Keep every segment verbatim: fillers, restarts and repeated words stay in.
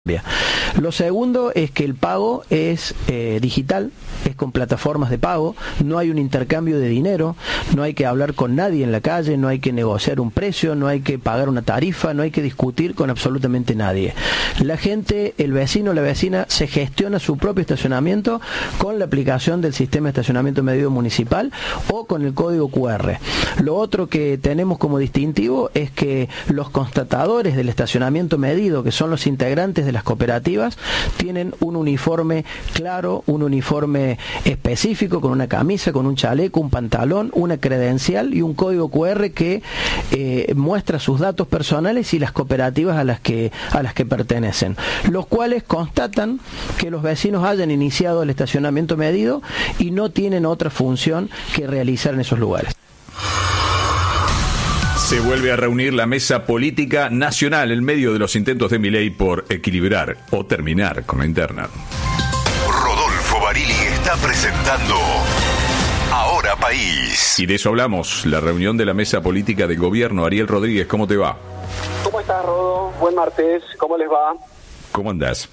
Lo segundo es que el pago es eh, digital, es con plataformas de pago, no hay un intercambio de dinero, no hay que hablar con nadie en la calle, no hay que negociar un precio, no hay que pagar una tarifa, no hay que discutir con absolutamente nadie. La gente, el vecino, la vecina, se gestiona su propio estacionamiento con la aplicación del sistema de estacionamiento medido municipal o con el código cu erre. Lo otro que tenemos como distintivo es que los constatadores del estacionamiento medido, que son los integrantes de las cooperativas, tienen un uniforme claro, un uniforme específico, con una camisa, con un chaleco, un pantalón, una credencial y un código cu erre que eh, muestra sus datos personales y las cooperativas a las que a las que pertenecen, los cuales constatan que los vecinos hayan iniciado el estacionamiento medido y no tienen otra función que realizar en esos lugares. Se vuelve a reunir la mesa política nacional en medio de los intentos de Milei por equilibrar o terminar con la interna. Rodolfo Barili está presentando Ahora País. Y de eso hablamos, la reunión de la mesa política del gobierno. Ariel Rodríguez, ¿cómo te va? ¿Cómo estás, Rodo? Buen martes, ¿cómo les va? ¿Cómo andás?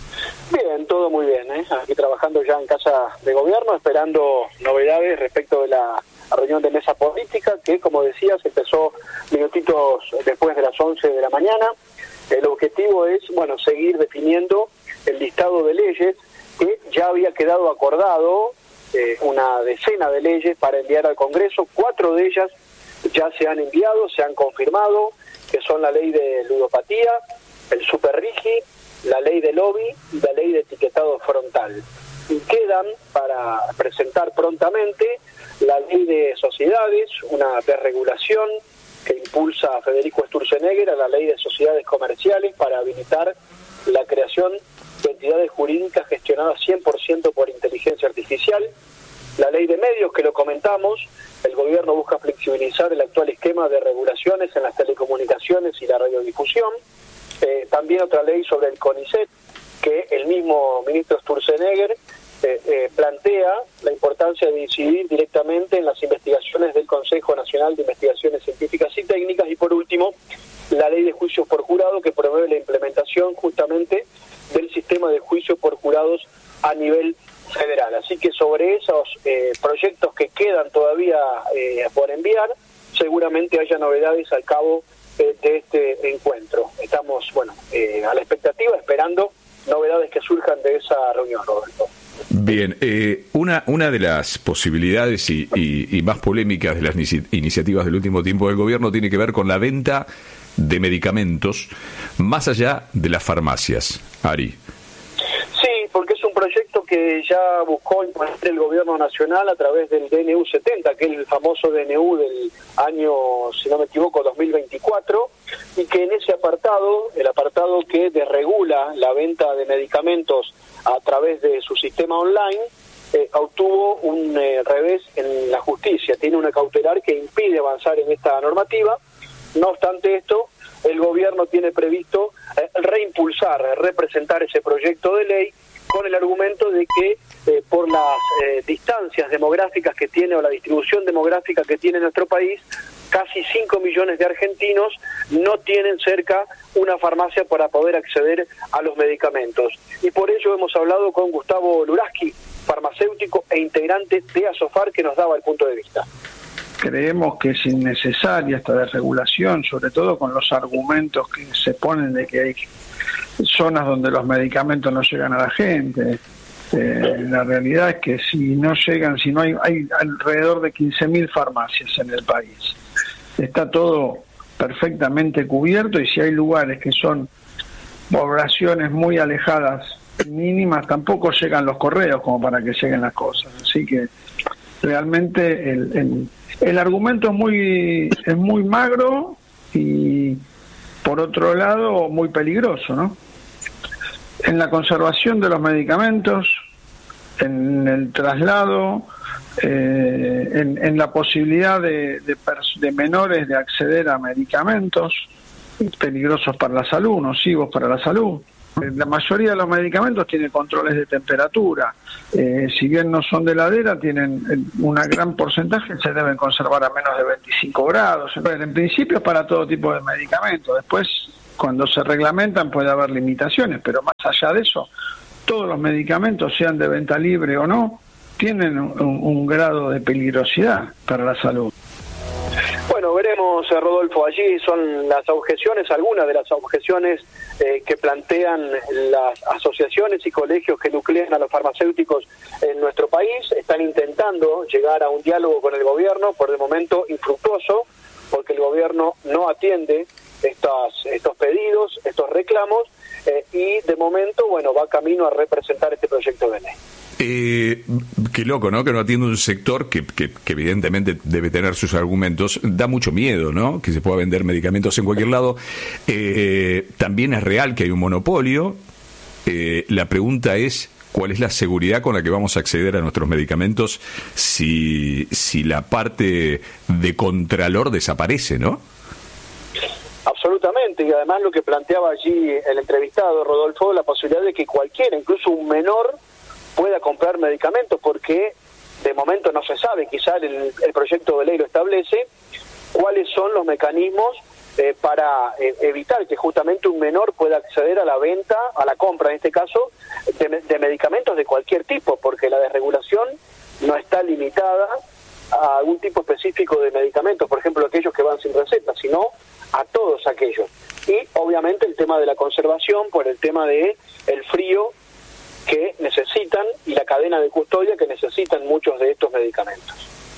Bien, todo muy bien, ¿eh? Aquí trabajando ya en casa de gobierno, esperando novedades respecto de la reunión de mesa política, que, como decías, empezó minutitos después de las once de la mañana. El objetivo es, bueno, seguir definiendo el listado de leyes que ya había quedado acordado, eh, una decena de leyes para enviar al Congreso. Cuatro de ellas ya se han enviado, se han confirmado, que son la ley de ludopatía, el superrigi, la ley de lobby y la ley de etiquetado frontal. Y quedan para presentar prontamente la ley de sociedades, una desregulación que impulsa a Federico Sturzenegger, a la ley de sociedades comerciales para habilitar la creación de entidades jurídicas gestionadas cien por ciento por inteligencia artificial, la ley de medios que lo comentamos, el gobierno busca flexibilizar el actual esquema de regulaciones en las telecomunicaciones y la radiodifusión, eh, también otra ley sobre el CONICET, que el mismo ministro Sturzenegger Eh, eh, plantea la importancia de incidir directamente en las investigaciones del Consejo Nacional de Investigaciones Científicas y Técnicas, y por último la ley de juicios por jurado, que promueve la implementación justamente del sistema de juicios por jurados a nivel federal. Así que sobre esos eh, proyectos que quedan todavía eh, por enviar, seguramente haya novedades al cabo eh, de este encuentro. Estamos, bueno, eh, a la expectativa, esperando novedades que surjan de esa reunión, Roberto. Bien, eh, una una de las posibilidades y, y, y más polémicas de las inici- iniciativas del último tiempo del gobierno tiene que ver con la venta de medicamentos más allá de las farmacias. Ari. Sí, porque es un proyecto que ya buscó imponer el gobierno nacional a través del D N U setenta, que es el famoso D N U del año, si no me equivoco, dos mil veinticuatro, y que en ese apartado, el apartado que desregula la venta de medicamentos a través de su sistema online, eh, obtuvo un eh, revés en la justicia. Tiene una cautelar que impide avanzar en esta normativa. No obstante esto, el gobierno tiene previsto eh, reimpulsar, eh, representar ese proyecto de ley con el argumento de que eh, por las eh, distancias demográficas que tiene o la distribución demográfica que tiene nuestro país, casi cinco millones de argentinos no tienen cerca una farmacia para poder acceder a los medicamentos. Y por ello hemos hablado con Gustavo Luraski, farmacéutico e integrante de ASOFAR, que nos daba el punto de vista. Creemos que es innecesaria esta desregulación, sobre todo con los argumentos que se ponen de que hay zonas donde los medicamentos no llegan a la gente. Eh, la realidad es que si no llegan, si no hay, hay alrededor de quince mil farmacias en el país. Está todo perfectamente cubierto, y si hay lugares que son poblaciones muy alejadas, mínimas, tampoco llegan los correos como para que lleguen las cosas. Así que realmente el, el, el argumento es muy, es muy magro y, por otro lado, muy peligroso, ¿no? En la conservación de los medicamentos, en el traslado, eh, en, en la posibilidad de, de, pers- de menores de acceder a medicamentos peligrosos para la salud, nocivos para la salud. La mayoría de los medicamentos tienen controles de temperatura, eh, si bien no son de heladera, tienen un gran porcentaje, se deben conservar a menos de veinticinco grados. Entonces, en principio es para todo tipo de medicamentos. Después cuando se reglamentan puede haber limitaciones, pero más allá de eso, todos los medicamentos, sean de venta libre o no, tienen un, un grado de peligrosidad para la salud. Bueno, veremos, Rodolfo, allí son las objeciones, algunas de las objeciones eh, que plantean las asociaciones y colegios que nuclean a los farmacéuticos en nuestro país. Están intentando llegar a un diálogo con el gobierno, por el momento infructuoso, porque el gobierno no atiende estas, estos pedidos, estos reclamos, eh, y de momento, bueno, va camino a representar este proyecto de ley. Eh, qué loco, ¿no? Que no atiende un sector que, que, que evidentemente debe tener sus argumentos. Da mucho miedo, ¿no? Que se pueda vender medicamentos en cualquier lado. Eh, también es real que hay un monopolio. Eh, la pregunta es, ¿cuál es la seguridad con la que vamos a acceder a nuestros medicamentos si, si la parte de contralor desaparece, ¿no? Absolutamente, y además lo que planteaba allí el entrevistado, Rodolfo, la posibilidad de que cualquiera, incluso un menor, pueda comprar medicamentos, porque de momento no se sabe, quizá el, el proyecto de ley lo establece, cuáles son los mecanismos eh, para eh, evitar que justamente un menor pueda acceder a la venta, a la compra en este caso, de, de medicamentos de cualquier tipo, porque la desregulación no está limitada a algún tipo específico de medicamentos, por ejemplo aquellos que van sin receta, sino a todos aquellos. Y obviamente el tema de la conservación, por el tema de el frío que necesitan y la cadena de custodia que necesitan muchos de estos medicamentos.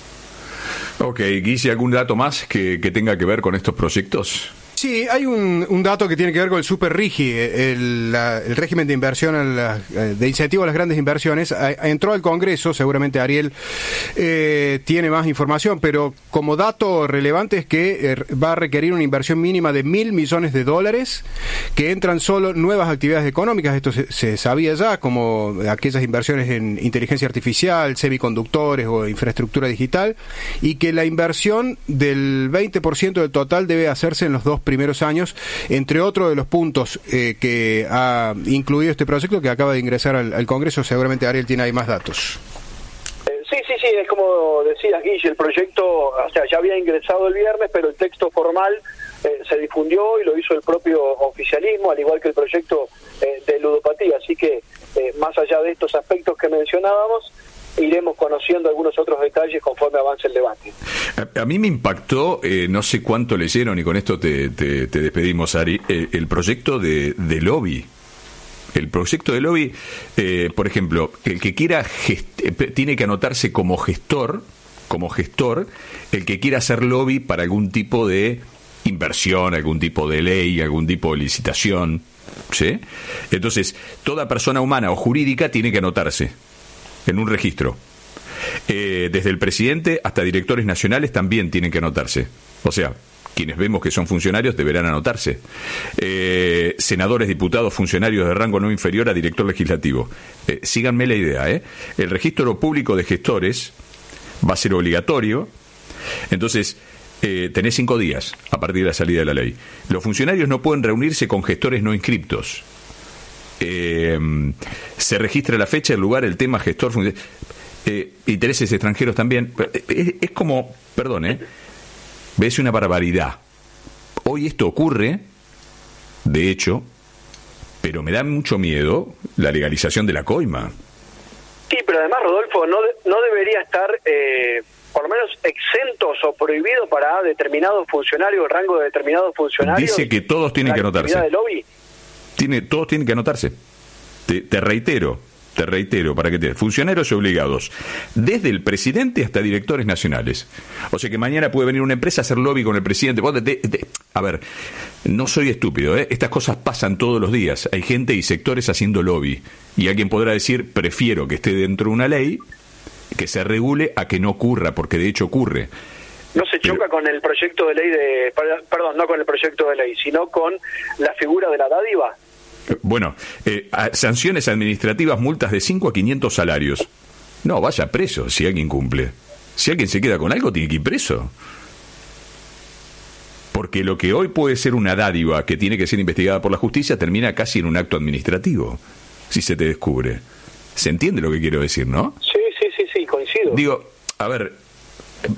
Ok, Guille, ¿algún dato más que, que tenga que ver con estos proyectos? Sí, hay un, un dato que tiene que ver con el Super RIGI, el, la, el régimen de inversión, a la, de incentivo a las grandes inversiones. A, a, entró al Congreso, seguramente Ariel eh, tiene más información, pero como dato relevante es que eh, va a requerir una inversión mínima de mil millones de dólares, que entran solo nuevas actividades económicas. Esto se, se sabía ya, como aquellas inversiones en inteligencia artificial, semiconductores o infraestructura digital, y que la inversión del veinte por ciento del total debe hacerse en los dos primeros años, entre otros de los puntos eh, que ha incluido este proyecto que acaba de ingresar al, al Congreso. Seguramente Ariel tiene ahí más datos. Eh, sí, sí, sí, es como decías, Guille, el proyecto, o sea, ya había ingresado el viernes, pero el texto formal eh, se difundió y lo hizo el propio oficialismo, al igual que el proyecto eh, de ludopatía, así que eh, más allá de estos aspectos que mencionábamos, iremos conociendo algunos otros detalles conforme avance el debate. A, a mí me impactó, eh, no sé cuánto leyeron, y con esto te, te, te despedimos, Ari, el, el proyecto de, de lobby. El proyecto de lobby, eh, por ejemplo, el que quiera gest- tiene que anotarse como gestor, como gestor, el que quiera hacer lobby para algún tipo de inversión, algún tipo de ley, algún tipo de licitación, ¿sí? Entonces, toda persona humana o jurídica tiene que anotarse en un registro. Eh, desde el presidente hasta directores nacionales también tienen que anotarse. O sea, quienes vemos que son funcionarios deberán anotarse. Eh, senadores, diputados, funcionarios de rango no inferior a director legislativo. Eh, síganme la idea, ¿eh? El registro público de gestores va a ser obligatorio. Entonces, eh, tenés cinco días a partir de la salida de la ley. Los funcionarios no pueden reunirse con gestores no inscriptos. Eh, se registra la fecha, el lugar, el tema, gestor, eh, intereses extranjeros también. Es, es como, perdón, ¿eh? ves una barbaridad. Hoy esto ocurre, de hecho, pero me da mucho miedo la legalización de la coima. Sí, pero además, Rodolfo, no, no debería estar, eh, por lo menos, exentos o prohibido para determinados funcionarios, el rango de determinados funcionarios. Dice que todos tienen que anotarse. De lobby. Tiene, todos tienen que anotarse. Te, te reitero, te reitero, para que te... Funcionarios obligados, desde el presidente hasta directores nacionales. O sea que mañana puede venir una empresa a hacer lobby con el presidente. De, de, de, a ver, no soy estúpido, ¿eh? Estas cosas pasan todos los días. Hay gente y sectores haciendo lobby. Y alguien podrá decir, prefiero que esté dentro de una ley, que se regule, a que no ocurra, porque de hecho ocurre. No se choca Pero, con el proyecto de ley de... Perdón, no con el proyecto de ley, sino con la figura de la dádiva. Bueno, eh, sanciones administrativas, multas de cinco a quinientos salarios. No, vaya preso si alguien cumple. Si alguien se queda con algo, tiene que ir preso. Porque lo que hoy puede ser una dádiva que tiene que ser investigada por la justicia termina casi en un acto administrativo, si se te descubre. ¿Se entiende lo que quiero decir, no? Sí, sí, sí, sí, coincido. Digo, a ver,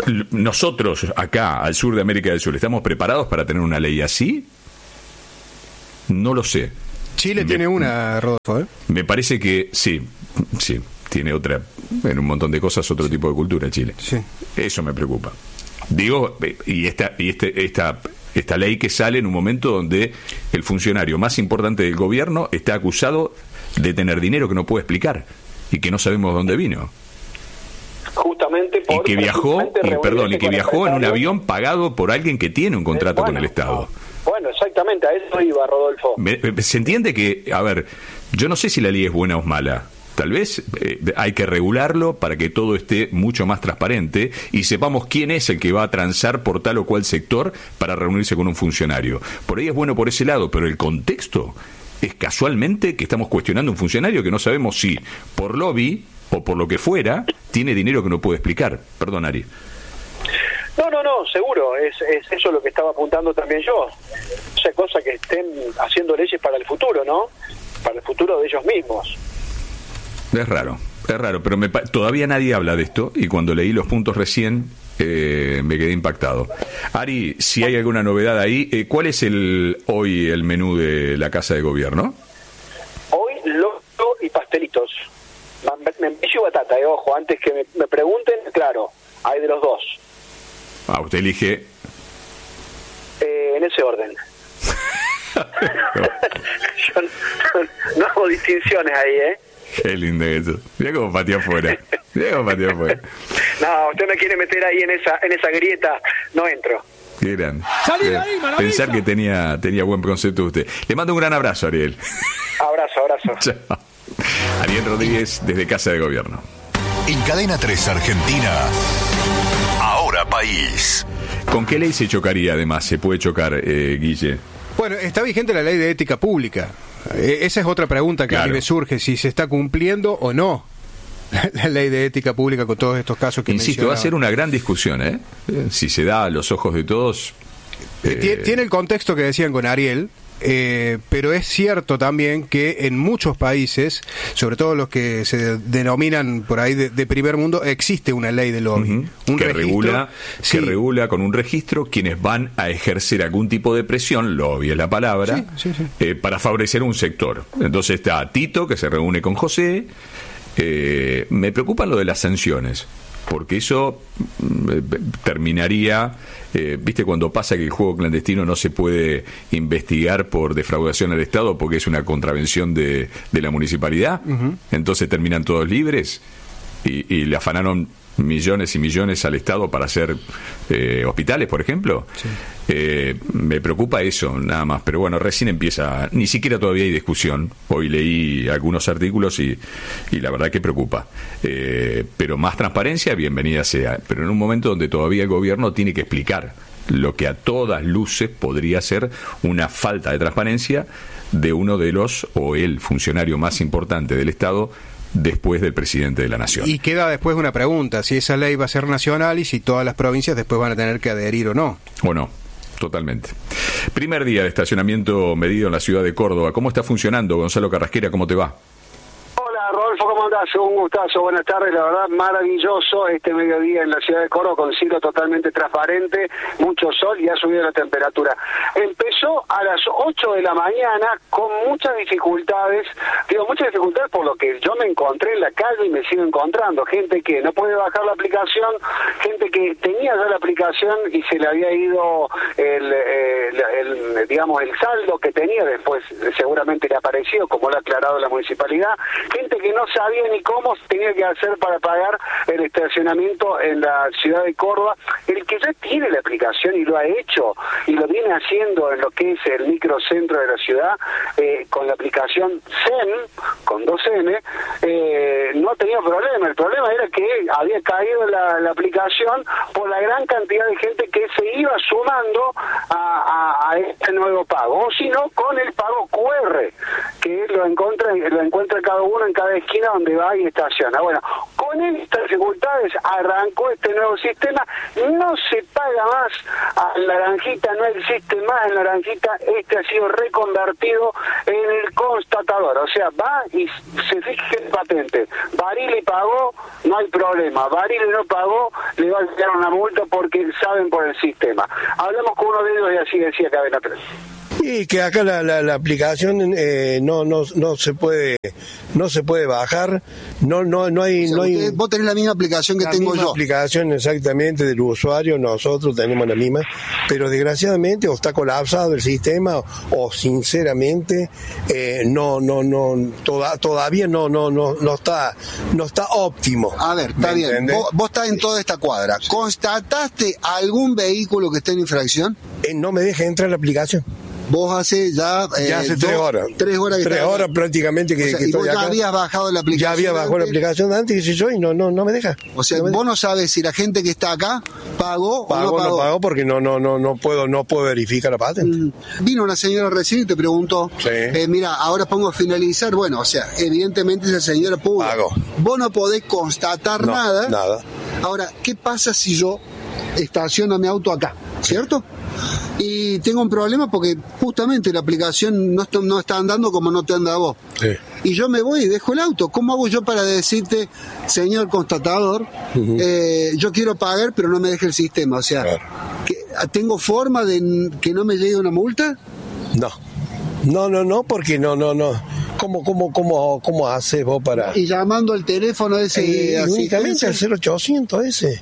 nosotros acá, al sur de América del Sur, ¿estamos preparados para tener una ley así? No lo sé. Chile me, tiene una, Rodolfo, ¿eh? Me parece que sí, sí, tiene otra, en un montón de cosas, otro tipo de cultura Chile. Sí. Eso me preocupa. Digo, y esta, y este, esta, esta ley que sale en un momento donde el funcionario más importante del gobierno está acusado de tener dinero que no puede explicar y que no sabemos dónde vino. Justamente por, y que viajó, y, perdón, y que viajó en un avión pagado por alguien que tiene un contrato bueno, con el Estado. Bueno, exactamente, a eso iba, Rodolfo. Me, me, se entiende que, a ver, yo no sé si la ley es buena o es mala. Tal vez eh, hay que regularlo para que todo esté mucho más transparente y sepamos quién es el que va a transar por tal o cual sector para reunirse con un funcionario. Por ahí es bueno por ese lado, pero el contexto es casualmente que estamos cuestionando a un funcionario que no sabemos si por lobby o por lo que fuera tiene dinero que no puede explicar. Perdón, Ari. No, no, no, seguro, es, es eso lo que estaba apuntando también yo. Esa cosa que estén haciendo leyes para el futuro, ¿no? Para el futuro de ellos mismos. Es raro, es raro, pero me, todavía nadie habla de esto y cuando leí los puntos recién eh, me quedé impactado. Ari, si hay alguna novedad ahí, eh, ¿cuál es el hoy el menú de la Casa de Gobierno? Hoy loco y pastelitos. Membrillo y batata, eh, ojo, antes que me, me pregunten, claro, hay de los dos. Ah, usted elige... Eh, en ese orden. Yo no, no hago distinciones ahí, ¿eh? Qué lindo eso. Mira cómo pateó afuera. Mira cómo pateó afuera. No, usted me quiere meter ahí en esa en esa grieta, no entro. Qué grande. Salí de ahí, pensar que tenía, tenía buen concepto usted. Le mando un gran abrazo, Ariel. Abrazo, abrazo. Chao. Ariel Rodríguez, desde Casa de Gobierno. En Cadena tres Argentina, Ahora País. ¿Con qué ley se chocaría, además? ¿Se puede chocar, eh, Guille? Bueno, está vigente la ley de ética pública. Eh, esa es otra pregunta que claro. a mí me surge, si se está cumpliendo o no la ley de ética pública con todos estos casos que Insisto, mencionaba. Va a ser una gran discusión, ¿eh? Si se da a los ojos de todos... Eh... Tiene el contexto que decían con Ariel, eh, pero es cierto también que en muchos países, sobre todo los que se denominan por ahí de, de primer mundo, existe una ley de lobby. Uh-huh. un que, registro, regula, sí. que regula con un registro quienes van a ejercer algún tipo de presión, lobby es la palabra, sí, sí, sí. Eh, para favorecer un sector. Entonces está Tito, que se reúne con José. Eh, me preocupa lo de las sanciones, porque eso eh, terminaría, eh, viste cuando pasa que el juego clandestino no se puede investigar por defraudación al Estado porque es una contravención de, de la municipalidad, uh-huh. Entonces terminan todos libres y, y le afanaron millones y millones al Estado para hacer eh, hospitales, por ejemplo. Sí. Eh, me preocupa eso, nada más. Pero bueno, recién empieza, ni siquiera todavía hay discusión. Hoy leí algunos artículos y, y la verdad que preocupa. Eh, pero más transparencia, bienvenida sea. Pero en un momento donde todavía el gobierno tiene que explicar lo que a todas luces podría ser una falta de transparencia de uno de los, o el funcionario más importante del Estado, después del presidente de la Nación. Y queda después una pregunta, si esa ley va a ser nacional y si todas las provincias después van a tener que adherir o no. O no, totalmente. Primer día de estacionamiento medido en la ciudad de Córdoba. ¿Cómo está funcionando, Gonzalo Carrasquera? ¿Cómo te va? Hola, Rodolfo, ¿cómo andás? Un gustazo, buenas tardes, la verdad, maravilloso este mediodía en la ciudad de Córdoba, con cielo totalmente transparente, mucho sol y ha subido la temperatura. Empezó a las ocho de la mañana con muchas dificultades, digo muchas dificultades por lo que yo me encontré en la calle y me sigo encontrando, gente que no puede bajar la aplicación, gente que tenía ya la aplicación y se le había ido el, el, el digamos, el saldo que tenía, después seguramente le ha aparecido, como lo ha aclarado la municipalidad, gente que no sabía ni cómo tenía que hacer para pagar el estacionamiento en la ciudad de Córdoba. El que ya tiene la aplicación y lo ha hecho y lo viene haciendo en lo que es el microcentro de la ciudad, eh, con la aplicación C E M, con dos N, eh, no tenía problema. El problema era que había caído la, la aplicación por la gran cantidad de gente que se iba sumando a, a, a este nuevo pago, o si no, con el pago Q R, que lo encuentra, lo encuentra cada uno en cada esquina donde va y estaciona. Bueno, con estas dificultades arrancó este nuevo sistema, no se paga más a Naranjita, no existe más en Naranjita, este ha sido reconvertido en el constatador, o sea, va y se fija el patente, Barili pagó, no hay problema, Barili no pagó, le va a dar una multa porque saben por el sistema. Hablamos con uno de ellos y así decía Cadena tres. Y Y que acá la, la, la aplicación eh, no no no se puede no se puede bajar, no no no hay o sea, no usted, hay vos tenés la misma aplicación que la tengo misma yo. aplicación exactamente del usuario, nosotros tenemos la misma, pero desgraciadamente o está colapsado el sistema o sinceramente eh, no no no toda, todavía no no no no está no está óptimo. A ver, está bien. Vos, vos estás en toda esta cuadra. ¿Constataste algún vehículo que esté en infracción? Eh, no me deja entrar la aplicación. Vos hace ya... Eh, ya hace tres dos, horas. Tres horas que Tres estás horas acá. prácticamente que, o sea, que y estoy vos ya acá. habías bajado la aplicación. Ya había bajado antes. la aplicación antes, qué sé yo, y no, no, no me deja. O sea, no vos deja. no sabes si la gente que está acá pagó Pago, o no pagó. no pago porque no, no, no, no puedo, no puedo verificar la patente. Mm. Vino una señora recién y te preguntó, Sí. eh, mira, ahora pongo a finalizar. Bueno, o sea, evidentemente esa señora pudo. Pago. Vos no podés constatar No, nada. nada. Ahora, ¿qué pasa si yo estaciono mi auto acá? ¿Cierto? Y tengo un problema porque justamente la aplicación no está, no está andando como no te anda a vos. Sí. Y yo me voy y dejo el auto. ¿Cómo hago yo para decirte, señor constatador, uh-huh. eh, yo quiero pagar pero no me deja el sistema? O sea, claro. que, ¿tengo forma de que no me llegue una multa? No. No, no, no, porque no, no, no. ¿Cómo, cómo, cómo, cómo haces vos para...? Y llamando al teléfono ese... Eh, únicamente al cero ochocientos ese.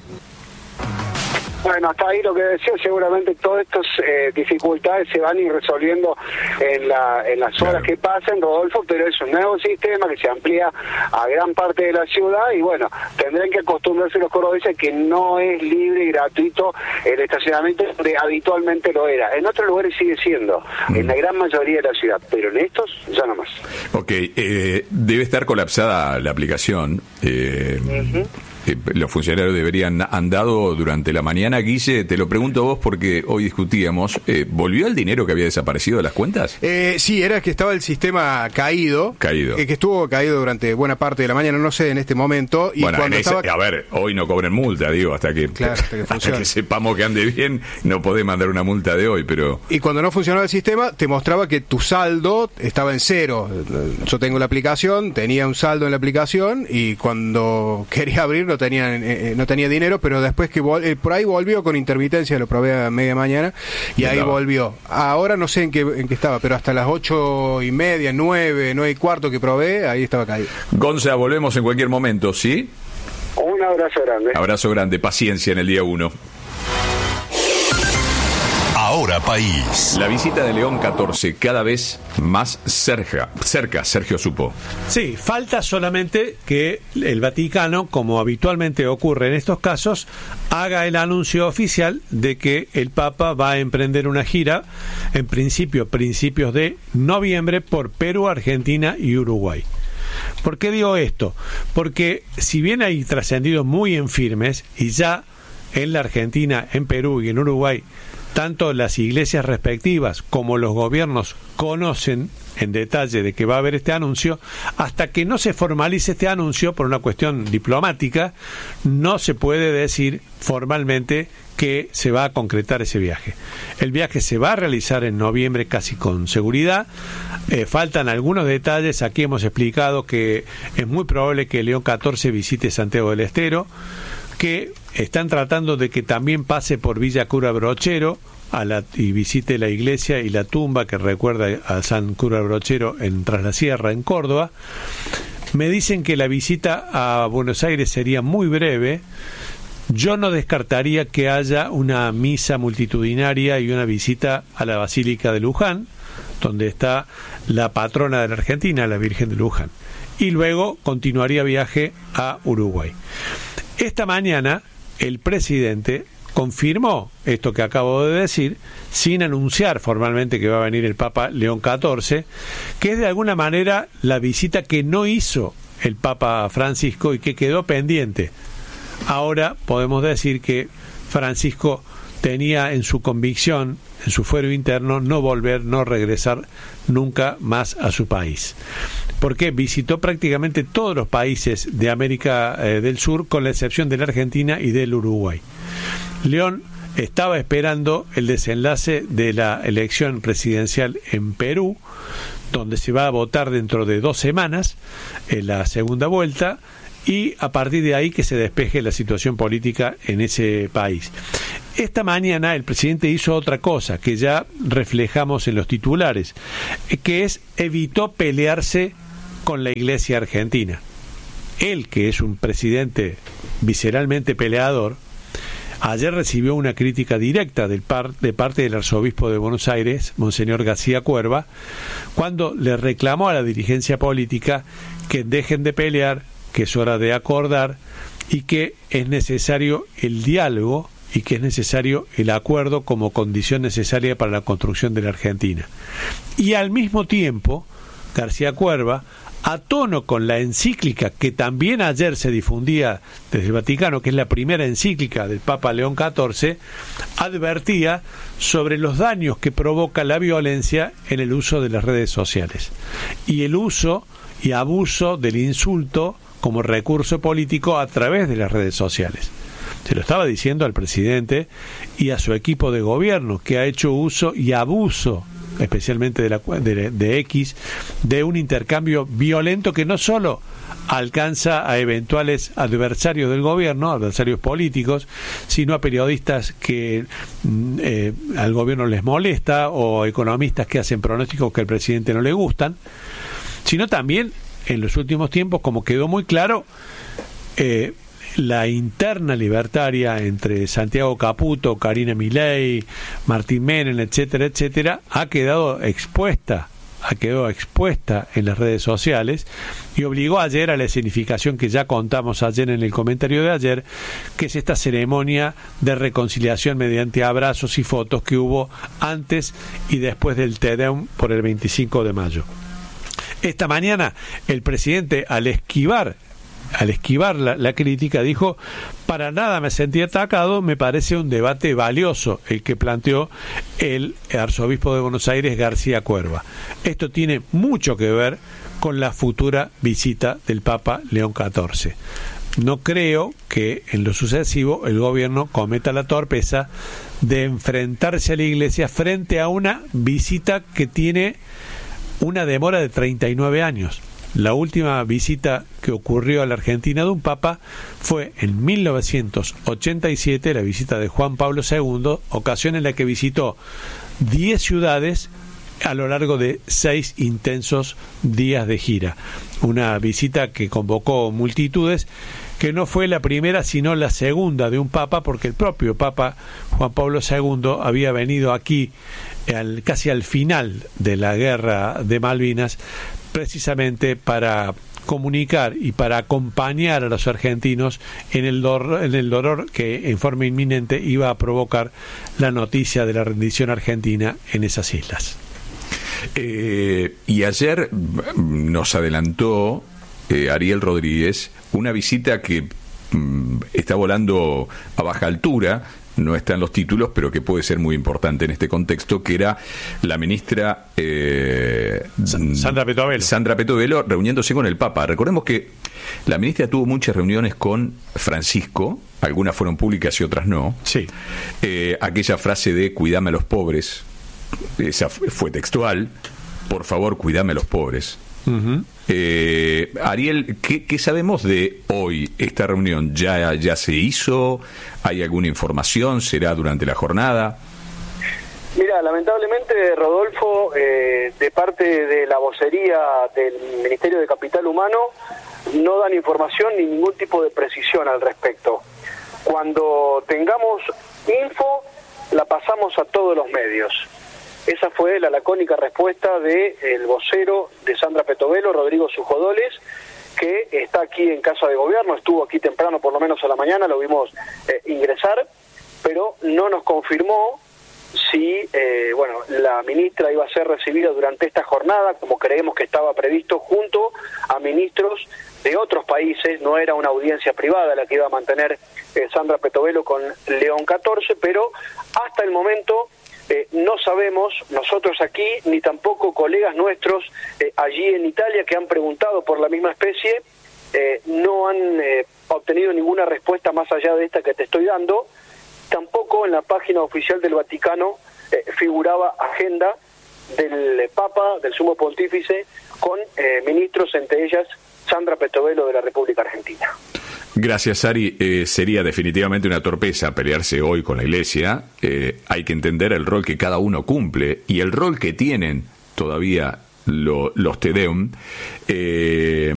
Bueno, hasta ahí lo que decía, seguramente todas estas eh, dificultades se van a ir resolviendo en, la, en las horas claro. que pasen, Rodolfo, pero es un nuevo sistema que se amplía a gran parte de la ciudad y bueno, tendrán que acostumbrarse los cordobeses que no es libre y gratuito el estacionamiento donde habitualmente lo era. En otros lugares sigue siendo, mm. en la gran mayoría de la ciudad, pero en estos ya no más. Ok, eh, debe estar colapsada la aplicación. Eh, uh-huh. Eh, los funcionarios deberían han dado durante la mañana. Guille, te lo pregunto a vos porque hoy discutíamos, eh, ¿volvió el dinero que había desaparecido de las cuentas? Eh, sí, era que estaba el sistema caído, caído. Eh, que estuvo caído durante buena parte de la mañana, no sé en este momento. Y bueno, cuando ese, estaba... a ver, hoy no cobren multa, digo, hasta que, claro, hasta que, hasta que sepamos que ande bien, no podés mandar una multa de hoy, pero... Y cuando no funcionaba el sistema, te mostraba que tu saldo estaba en cero. Yo tengo la aplicación, tenía un saldo en la aplicación y cuando quería abrir no tenía eh, no tenía dinero, pero después que vol- eh, por ahí volvió con intermitencia, lo probé a media mañana y ahí estaba. volvió. Ahora no sé en qué en qué estaba, pero hasta las ocho y media, nueve, nueve y cuarto que probé, ahí estaba caído. Gonza, volvemos en cualquier momento, ¿sí? Un abrazo grande. Abrazo grande, paciencia en el día uno. Ahora País. La visita de León catorce cada vez más cerca, cerca, Sergio Supo. Sí, falta solamente que el Vaticano, como habitualmente ocurre en estos casos, haga el anuncio oficial de que el Papa va a emprender una gira, en principio, principios de noviembre, por Perú, Argentina y Uruguay. ¿Por qué digo esto? Porque si bien hay trascendidos muy en firmes, y ya en la Argentina, en Perú y en Uruguay, tanto las iglesias respectivas como los gobiernos conocen en detalle de que va a haber este anuncio, hasta que no se formalice este anuncio por una cuestión diplomática, no se puede decir formalmente que se va a concretar ese viaje. El viaje se va a realizar en noviembre casi con seguridad. Eh, faltan algunos detalles. Aquí hemos explicado que es muy probable que León catorce visite Santiago del Estero, que están tratando de que también pase por Villa Cura Brochero a la, y visite la iglesia y la tumba que recuerda a San Cura Brochero en Tras la Sierra, en Córdoba. Me dicen que la visita a Buenos Aires sería muy breve. Yo no descartaría que haya una misa multitudinaria y una visita a la Basílica de Luján, donde está la patrona de la Argentina, la Virgen de Luján. Y luego continuaría viaje a Uruguay. Esta mañana el presidente confirmó esto que acabo de decir, sin anunciar formalmente que va a venir el Papa León catorce, que es de alguna manera la visita que no hizo el Papa Francisco y que quedó pendiente. Ahora podemos decir que Francisco tenía en su convicción, en su fuero interno, no volver, no regresar nunca más a su país. Porque visitó prácticamente todos los países de América eh, del Sur, con la excepción de la Argentina y del Uruguay. León estaba esperando el desenlace de la elección presidencial en Perú, donde se va a votar dentro de dos semanas, en la segunda vuelta, y a partir de ahí que se despeje la situación política en ese país. esta mañana el presidente hizo otra cosa que ya reflejamos en los titulares, que es evitó pelearse con la Iglesia argentina. Él, que es un presidente visceralmente peleador, ayer recibió una crítica directa del par, de parte del arzobispo de Buenos Aires, Monseñor García Cuerva, cuando le reclamó a la dirigencia política que dejen de pelear, que es hora de acordar y que es necesario el diálogo y que es necesario el acuerdo como condición necesaria para la construcción de la Argentina. Y al mismo tiempo, García Cuerva, a tono con la encíclica que también ayer se difundía desde el Vaticano, que es la primera encíclica del Papa León catorce, advertía sobre los daños que provoca la violencia en el uso de las redes sociales y el uso y abuso del insulto como recurso político a través de las redes sociales. Se lo estaba diciendo al presidente y a su equipo de gobierno, que ha hecho uso y abuso, especialmente de, la, de, de X, de un intercambio violento que no solo alcanza a eventuales adversarios del gobierno, adversarios políticos, sino a periodistas que eh, al gobierno les molesta o economistas que hacen pronósticos que al presidente no le gustan, sino también en los últimos tiempos, como quedó muy claro, eh, la interna libertaria entre Santiago Caputo, Karina Milei, Martín Menem, etcétera, etcétera, ha quedado expuesta, ha quedado expuesta en las redes sociales y obligó ayer a la escenificación que ya contamos ayer en el comentario de ayer, que es esta ceremonia de reconciliación mediante abrazos y fotos que hubo antes y después del Te Deum por el veinticinco de mayo. Esta mañana el presidente, al esquivar al esquivar la, la crítica, dijo: para nada me sentí atacado, me parece un debate valioso el que planteó el arzobispo de Buenos Aires, García Cuerva. Esto tiene mucho que ver con la futura visita del Papa León catorce. No creo que en lo sucesivo el gobierno cometa la torpeza de enfrentarse a la Iglesia frente a una visita que tiene una demora de treinta y nueve años. La última visita que ocurrió a la Argentina de un papa fue en mil novecientos ochenta y siete, la visita de Juan Pablo segundo, ocasión en la que visitó diez ciudades a lo largo de seis intensos días de gira. Una visita que convocó multitudes, que no fue la primera sino la segunda de un papa, porque el propio Papa Juan Pablo segundo había venido aquí al, casi al final de la guerra de Malvinas, precisamente para comunicar y para acompañar a los argentinos en el dolor, en el dolor que en forma inminente iba a provocar la noticia de la rendición argentina en esas islas. Eh, y ayer nos adelantó eh, Ariel Rodríguez una visita que mm, está volando a baja altura, no está en los títulos, pero que puede ser muy importante en este contexto, que era la ministra eh, Sandra Petovelo. Sandra Petovelo reuniéndose con el Papa. Recordemos que la ministra tuvo muchas reuniones con Francisco, algunas fueron públicas y otras no. Sí. Eh, aquella frase de cuidame a los pobres, esa fue textual, por favor cuidame a los pobres. Uh-huh. Eh, Ariel, ¿qué, ¿qué sabemos de hoy? ¿Esta reunión ya, ya se hizo? ¿Hay alguna información? ¿Será durante la jornada? Mira, lamentablemente, Rodolfo, eh, de parte de la vocería del Ministerio de Capital Humano, no dan información ni ningún tipo de precisión al respecto. Cuando tengamos info, la pasamos a todos los medios. Esa fue la lacónica respuesta del vocero de Sandra Petovelo, Rodrigo Sujodoles, que está aquí en Casa de Gobierno, estuvo aquí temprano, por lo menos a la mañana, lo vimos eh, ingresar, pero no nos confirmó si eh, bueno, la ministra iba a ser recibida durante esta jornada, como creemos que estaba previsto, junto a ministros de otros países. No era una audiencia privada la que iba a mantener eh, Sandra Petovelo con León catorce, pero hasta el momento Eh, no sabemos, nosotros aquí, ni tampoco colegas nuestros eh, allí en Italia que han preguntado por la misma especie, eh, no han eh, obtenido ninguna respuesta más allá de esta que te estoy dando. Tampoco en la página oficial del Vaticano eh, figuraba agenda del Papa, del Sumo Pontífice, con eh, ministros, entre ellas Sandra Petovelo de la República Argentina. Gracias, Ari. Eh, sería definitivamente una torpeza pelearse hoy con la Iglesia. Eh, hay que entender el rol que cada uno cumple y el rol que tienen todavía lo, los Te Deum, eh,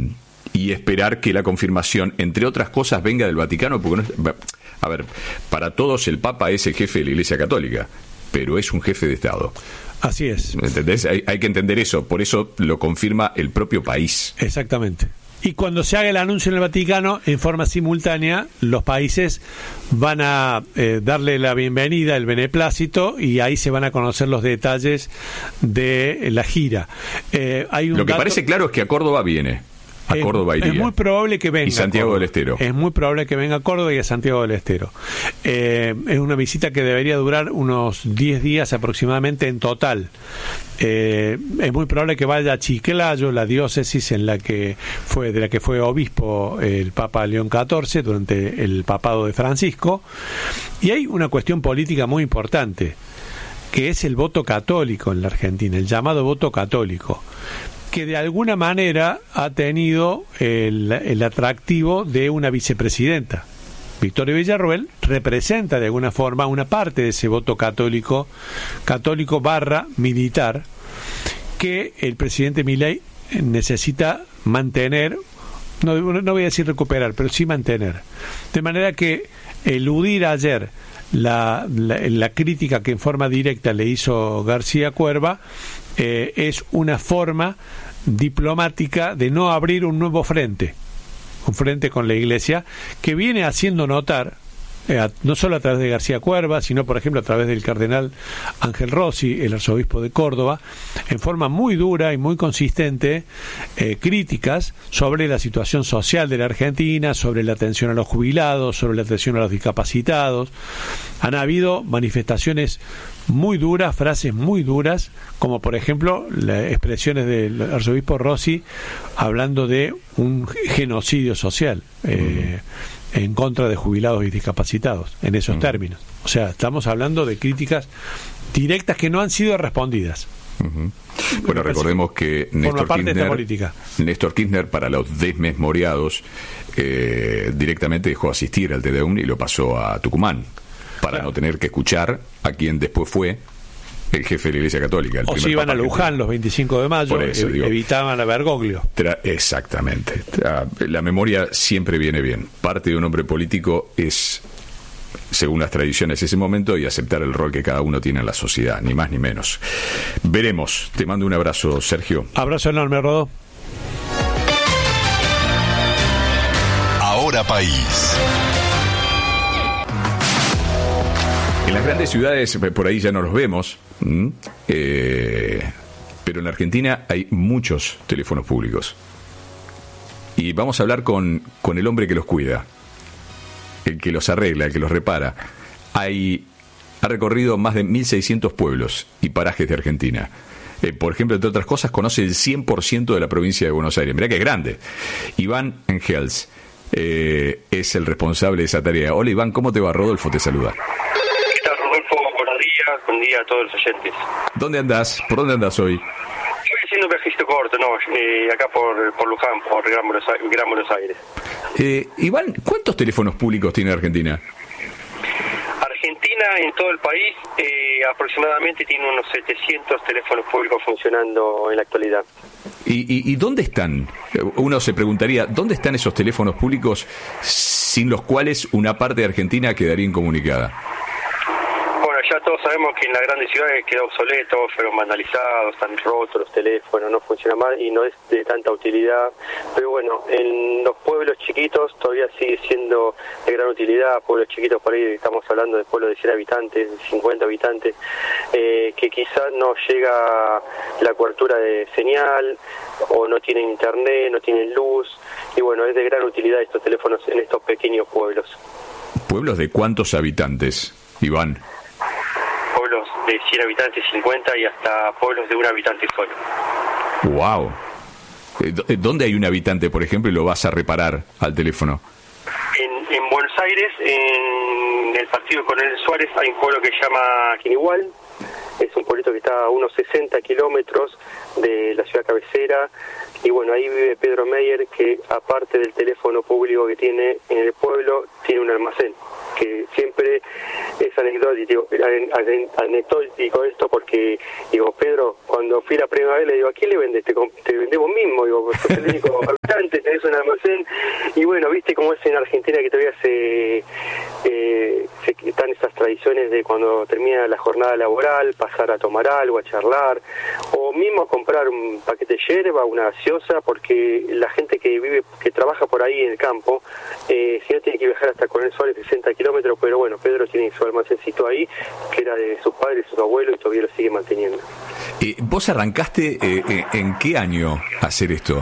y esperar que la confirmación, entre otras cosas, venga del Vaticano, porque no, a ver, para todos el Papa es el jefe de la Iglesia Católica, pero es un jefe de Estado. Así es. ¿Entendés? Hay, hay que entender eso, por eso lo confirma el propio país. Exactamente. Y cuando se haga el anuncio en el Vaticano, en forma simultánea, los países van a eh, darle la bienvenida, el beneplácito, y ahí se van a conocer los detalles de la gira. Eh, hay un Lo que dato... parece claro es que a Córdoba viene. A es, Córdoba iría. Es muy probable que venga. Y Santiago del Estero. Es muy probable que venga a Córdoba y a Santiago del Estero. Eh, es una visita que debería durar unos diez días aproximadamente en total. Eh, es muy probable que vaya a Chiclayo, la diócesis en la que fue de la que fue obispo el Papa León catorce durante el papado de Francisco. Y hay una cuestión política muy importante, que es el voto católico en la Argentina, el llamado voto católico, que de alguna manera ha tenido el, el atractivo de una vicepresidenta. Victoria Villarruel representa de alguna forma una parte de ese voto católico, católico barra militar, que el presidente Milei necesita mantener, no, no voy a decir recuperar, pero sí mantener. De manera que eludir ayer la, la, la crítica que en forma directa le hizo García Cuerva, eh, es una forma diplomática de no abrir un nuevo frente, un frente con la Iglesia, que viene haciendo notar, eh, a, no solo a través de García Cuerva, sino por ejemplo a través del cardenal Ángel Rossi, el arzobispo de Córdoba, en forma muy dura y muy consistente, eh, críticas sobre la situación social de la Argentina, sobre la atención a los jubilados, sobre la atención a los discapacitados. Han habido manifestaciones muy duras, frases muy duras, como por ejemplo las expresiones del arzobispo Rossi hablando de un genocidio social eh, uh-huh. en contra de jubilados y discapacitados, en esos uh-huh. términos. O sea, estamos hablando de críticas directas que no han sido respondidas. Uh-huh. Bueno, recordemos que Néstor Kirchner, Néstor Kirchner, para los desmemoriados, eh, directamente dejó asistir al Te Deum y lo pasó a Tucumán, para claro. no tener que escuchar a quien después fue el jefe de la Iglesia Católica. El o si iban a Luján los veinticinco de mayo, eso, ev- digo, evitaban a Bergoglio. Tra- exactamente. Tra- la memoria siempre viene bien. Parte de un hombre político es, según las tradiciones, ese momento y aceptar el rol que cada uno tiene en la sociedad, ni más ni menos. Veremos. Te mando un abrazo, Sergio. Abrazo enorme, Rodó. Ahora País. En las grandes ciudades, por ahí ya no los vemos, eh, pero en Argentina hay muchos teléfonos públicos. Y vamos a hablar con, con el hombre que los cuida, el que los arregla, el que los repara. Hay, ha recorrido más de mil seiscientos pueblos y parajes de Argentina. Eh, por ejemplo, entre otras cosas, conoce el cien por ciento de la provincia de Buenos Aires. Mirá que es grande. Iván Engels eh, es el responsable de esa tarea. Hola, Iván, ¿cómo te va? Rodolfo te saluda. Buen día a todos los oyentes. ¿Dónde andás? ¿Por dónde andás hoy? Estoy haciendo un viajecito corto, no, eh, acá por, por Luján, por Gran Buenos Aires. Gran Buenos Aires. Eh, Iván, ¿cuántos teléfonos públicos tiene Argentina? Argentina, en todo el país, eh, aproximadamente tiene unos setecientos teléfonos públicos funcionando en la actualidad. ¿Y, y, y dónde están? Uno se preguntaría, ¿dónde están esos teléfonos públicos sin los cuales una parte de Argentina quedaría incomunicada? Ya todos sabemos que en las grandes ciudades quedó obsoleto, fueron vandalizados, están rotos los teléfonos, no funciona mal y no es de tanta utilidad. Pero bueno, en los pueblos chiquitos todavía sigue siendo de gran utilidad. Pueblos chiquitos, por ahí estamos hablando de pueblos de cien habitantes, de cincuenta habitantes, eh, que quizás no llega la cobertura de señal o no tienen internet, no tienen luz. Y bueno, es de gran utilidad estos teléfonos en estos pequeños pueblos. ¿Pueblos de cuántos habitantes, Iván? Pueblos de cien habitantes, cincuenta y hasta pueblos de un habitante solo. ¡Wow! ¿Dónde hay un habitante, por ejemplo, y lo vas a reparar al teléfono? En, en Buenos Aires, en el partido Coronel Suárez, hay un pueblo que se llama Quinigual, es un pueblito que está a unos sesenta kilómetros de la ciudad cabecera, y bueno, ahí vive Pedro Meyer, que aparte del teléfono público que tiene en el pueblo, tiene un almacén, que siempre es anecdótico, anecdótico esto, porque digo, Pedro, cuando fui la primera vez le digo, ¿a quién le vendes? Te, te vendemos mismo, digo, vos sos el único habitante, tenés un almacén, y bueno, viste cómo es en Argentina, que todavía se, eh, se están esas tradiciones de cuando termina la jornada laboral, pasar a tomar algo, a charlar, o mismo a comprar un paquete de yerba, una gaseosa, porque la gente que vive, que trabaja por ahí en el campo, eh, si no tiene que viajar hasta Coronel Suárez sesenta kilómetros, pero bueno, Pedro tiene su almacencito ahí, que era de sus padres, sus abuelos, y todavía lo sigue manteniendo. Eh, ¿Vos arrancaste eh, en qué año hacer esto?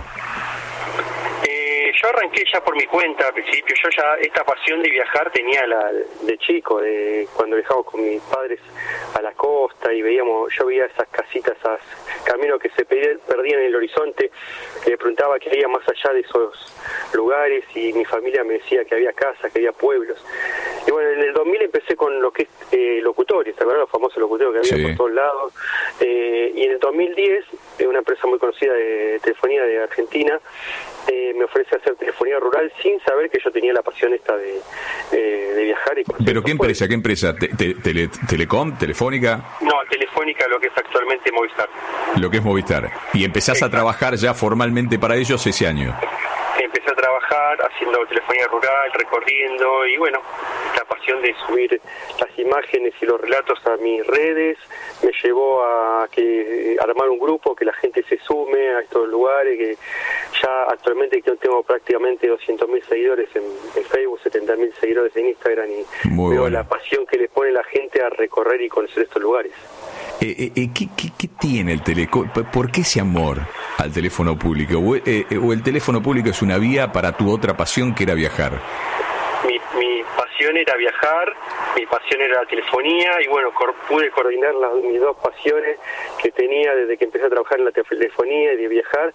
Yo arranqué ya por mi cuenta al principio. Yo ya esta pasión de viajar tenía la de chico, de cuando viajábamos con mis padres a la costa y veíamos, yo veía esas casitas, esos caminos que se perdían en el horizonte, y le preguntaba qué había más allá de esos lugares, y mi familia me decía que había casas, que había pueblos. Y bueno, en el dos mil empecé con lo que es eh, locutorios, ¿te acuerdas? Los famosos locutorios que había sí. por todos lados. Eh, y en el dos mil diez, eh, una empresa muy conocida de telefonía de Argentina, eh, me ofrece hacer telefonía rural sin saber que yo tenía la pasión esta de, eh, de viajar. Y ¿Pero qué empresa? Pueblos. ¿Qué empresa? ¿Te, te, tele, ¿Telecom? ¿Telefónica? No, Telefónica, lo que es actualmente Movistar. Lo que es Movistar. ¿Y empezás Exacto. a trabajar ya formalmente para ellos ese año? Empecé a trabajar haciendo telefonía rural, recorriendo, y bueno, la pasión de subir las imágenes y los relatos a mis redes me llevó a que armar un grupo, que la gente se sume a estos lugares, que ya actualmente tengo prácticamente doscientos mil seguidores en, en Facebook, setenta mil seguidores en Instagram, y Muy veo bueno. la pasión que le pone la gente a recorrer y conocer estos lugares. Eh, eh, ¿qué, qué, ¿Qué tiene el teléfono? ¿Por qué ese amor al teléfono público? ¿O, eh, ¿O el teléfono público es una vía para tu otra pasión, que era viajar? Mi, mi pasión era viajar, mi pasión era la telefonía, y bueno, cor, pude coordinar las, mis dos pasiones que tenía desde que empecé a trabajar en la telefonía y de viajar.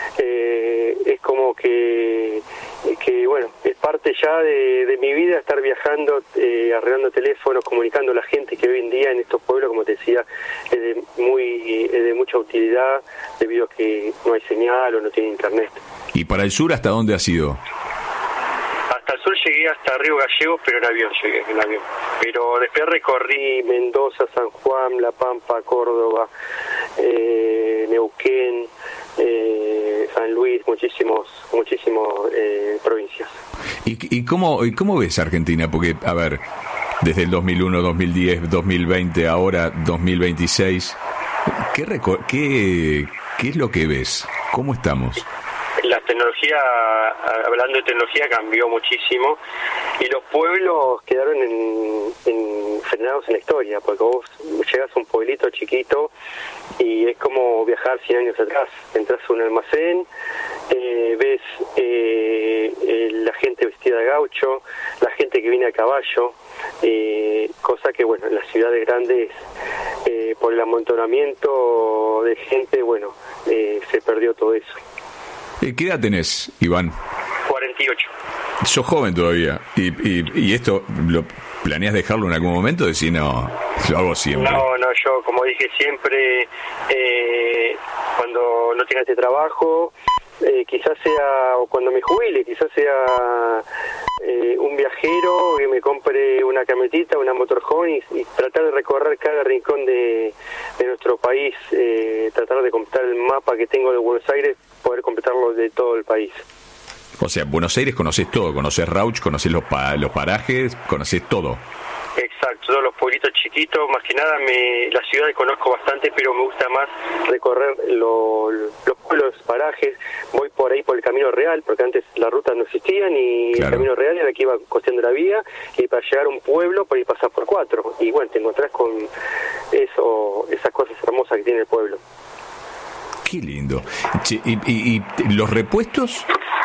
Eh, es como que, que, bueno, es parte ya de, de mi vida estar viajando, eh, arreglando teléfonos, comunicando a la gente, que hoy en día en estos pueblos, como te decía, es de, muy, es de mucha utilidad, debido a que no hay señal o no tiene internet. ¿Y para el sur hasta dónde has ido? Hasta el sur llegué hasta Río Gallegos, pero en avión llegué, en avión. Pero después recorrí Mendoza, San Juan, La Pampa, Córdoba, eh, Neuquén, eh, San Luis, muchísimos, muchísimos eh, provincias. ¿Y, y cómo y cómo ves Argentina? Porque, a ver, desde el dos mil uno, dos mil diez, dos mil veinte, ahora dos mil veintiséis, ¿qué, reco- qué, qué es lo que ves? ¿Cómo estamos? La tecnología, hablando de tecnología, cambió muchísimo, y los pueblos quedaron en, en, frenados en la historia, porque vos llegas a un pueblito chiquito y es como viajar cien años atrás. Entras a un almacén, eh, ves eh, eh, la gente vestida de gaucho, la gente que viene a caballo, eh, cosa que, bueno, en las ciudades grandes, eh, por el amontonamiento de gente, bueno, eh, se perdió todo eso. ¿Qué edad tenés, Iván? cuarenta y ocho. Sos joven todavía. ¿Y, y, y esto lo planeas dejarlo en algún momento? Decir, no, lo hago siempre. No, no, yo, como dije siempre, eh, cuando no tenga este trabajo, eh, quizás sea, o cuando me jubile, quizás sea eh, un viajero que me compre una camionetita, una motorhome, y, y tratar de recorrer cada rincón de, de nuestro país, eh, tratar de completar el mapa que tengo de Buenos Aires, poder completarlo de todo el país. O sea, Buenos Aires conocés todo, conocés Rauch, conocés los, pa- los parajes, conocés todo. Exacto, todos los pueblitos chiquitos, más que nada me, la ciudad conozco bastante, pero me gusta más recorrer lo, los pueblos, parajes. Voy por ahí por el Camino Real, porque antes las rutas no existían, y claro, el Camino Real era que iba costeando la vía, y para llegar a un pueblo por ahí pasar por cuatro, y bueno, te encontrás con eso, esas cosas hermosas que tiene el pueblo. Qué lindo. Che, y, y, ¿Y los repuestos?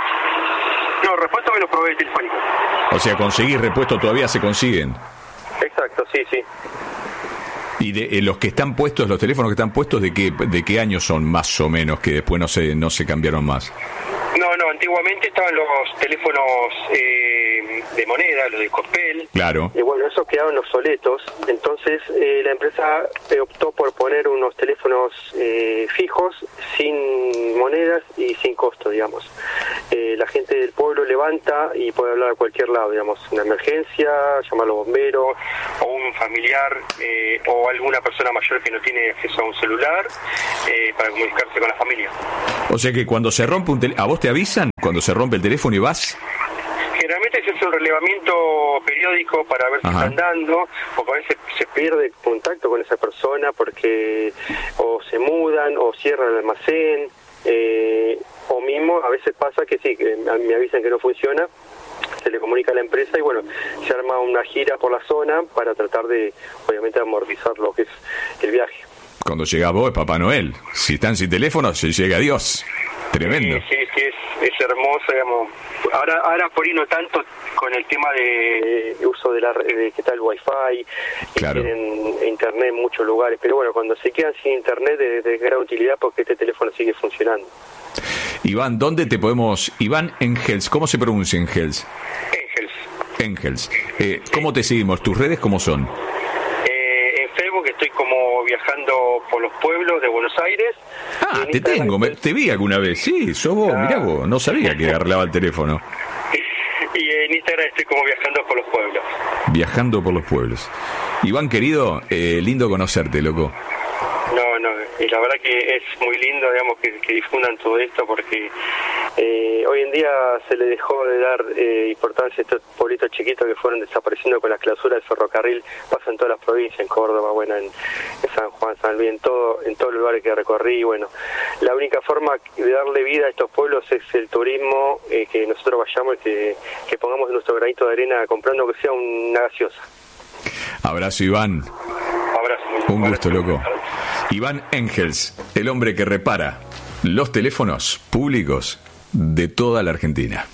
No, repuestos me los probé de Telefónica. O sea, conseguir repuestos todavía se consiguen. Exacto, sí, sí. ¿Y de eh, los que están puestos, los teléfonos que están puestos, de qué de qué años son más o menos, que después no se no se cambiaron más? No, no, antiguamente estaban los teléfonos eh, de, de moneda, los de Cospel. Claro. Y bueno, esos quedaron obsoletos. Entonces eh, la empresa eh, optó por poner unos teléfonos eh, fijos, sin monedas y sin costo, digamos. Eh, la gente del pueblo levanta y puede hablar a cualquier lado, digamos, una emergencia, llamar a los bomberos, o un familiar, eh, o alguna persona mayor que no tiene acceso a un celular, eh, para comunicarse con la familia. O sea que cuando se rompe un teléfono, ¿a vos te avisan cuando se rompe el teléfono y vas? Generalmente se hace un relevamiento periódico para ver si Ajá. están dando, porque a veces se pierde contacto con esa persona porque o se mudan o cierran el almacén, eh, o mismo a veces pasa que sí, que me avisan que no funciona, se le comunica a la empresa y bueno, se arma una gira por la zona para tratar de, obviamente, amortizar lo que es el viaje. Cuando llega vos es Papá Noel. Si están sin teléfono, se llega Dios. Tremendo. Sí, sí, sí, es, es hermoso, digamos. Ahora, ahora por ahí no tanto con el tema de uso de la de que está el wifi, claro. y tienen internet en muchos lugares, pero bueno, cuando se quedan sin internet es de gran utilidad porque este teléfono sigue funcionando. Iván, ¿dónde te podemos...? Iván Engels, ¿cómo se pronuncia Engels? Engels. Engels. Eh, ¿Cómo te seguimos? ¿Tus redes cómo son? Eh, en Facebook estoy como viajando por los pueblos de Buenos Aires. Ah, te tengo, me, te vi alguna vez. Sí, sos vos, mirá vos, no sabía que agarraba el teléfono. Y en Instagram estoy como viajando por los pueblos. Viajando por los pueblos. Iván, querido, eh, lindo conocerte, loco. No, no, y la verdad que es muy lindo, digamos, que, que difundan todo esto porque eh, hoy en día se le dejó de dar eh, importancia a estos pueblitos chiquitos que fueron desapareciendo con la clausura del ferrocarril. Pasa en todas las provincias, en Córdoba, bueno, en, en San Juan, San Luis, en, todo, en todos los lugares que recorrí. Bueno, la única forma de darle vida a estos pueblos es el turismo, eh, que nosotros vayamos y que, que pongamos nuestro granito de arena comprando que sea una gaseosa. Abrazo, Iván. Abrazo. Un gusto, loco. Iván Engels, el hombre que repara los teléfonos públicos de toda la Argentina.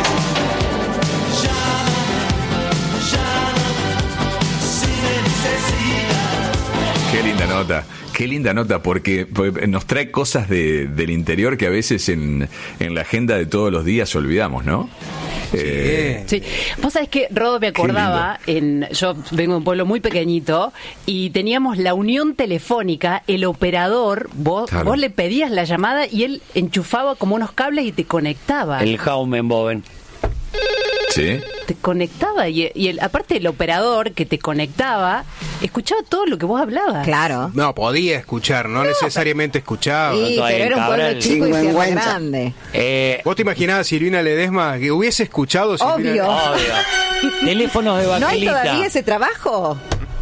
Qué linda nota, qué linda nota, porque nos trae cosas de, del interior que a veces en, en la agenda de todos los días olvidamos, ¿no? Eh, sí. Vos sabés que, Rodo, me acordaba, en, yo vengo de un pueblo muy pequeñito y teníamos la unión telefónica, el operador, vos, claro. vos le pedías la llamada y él enchufaba como unos cables y te conectaba. El Jaumenboven. Sí. Te conectaba y, y el, aparte el operador que te conectaba escuchaba todo lo que vos hablabas. Claro. No, podía escuchar, no, no necesariamente escuchaba. Sí, pero era un pueblo chico y tierra grande. Eh, ¿Vos te imaginabas, Silvina Ledesma, que hubiese escuchado? Obvio. Obvio. Teléfonos de ¿No hay baquelita. todavía ese trabajo?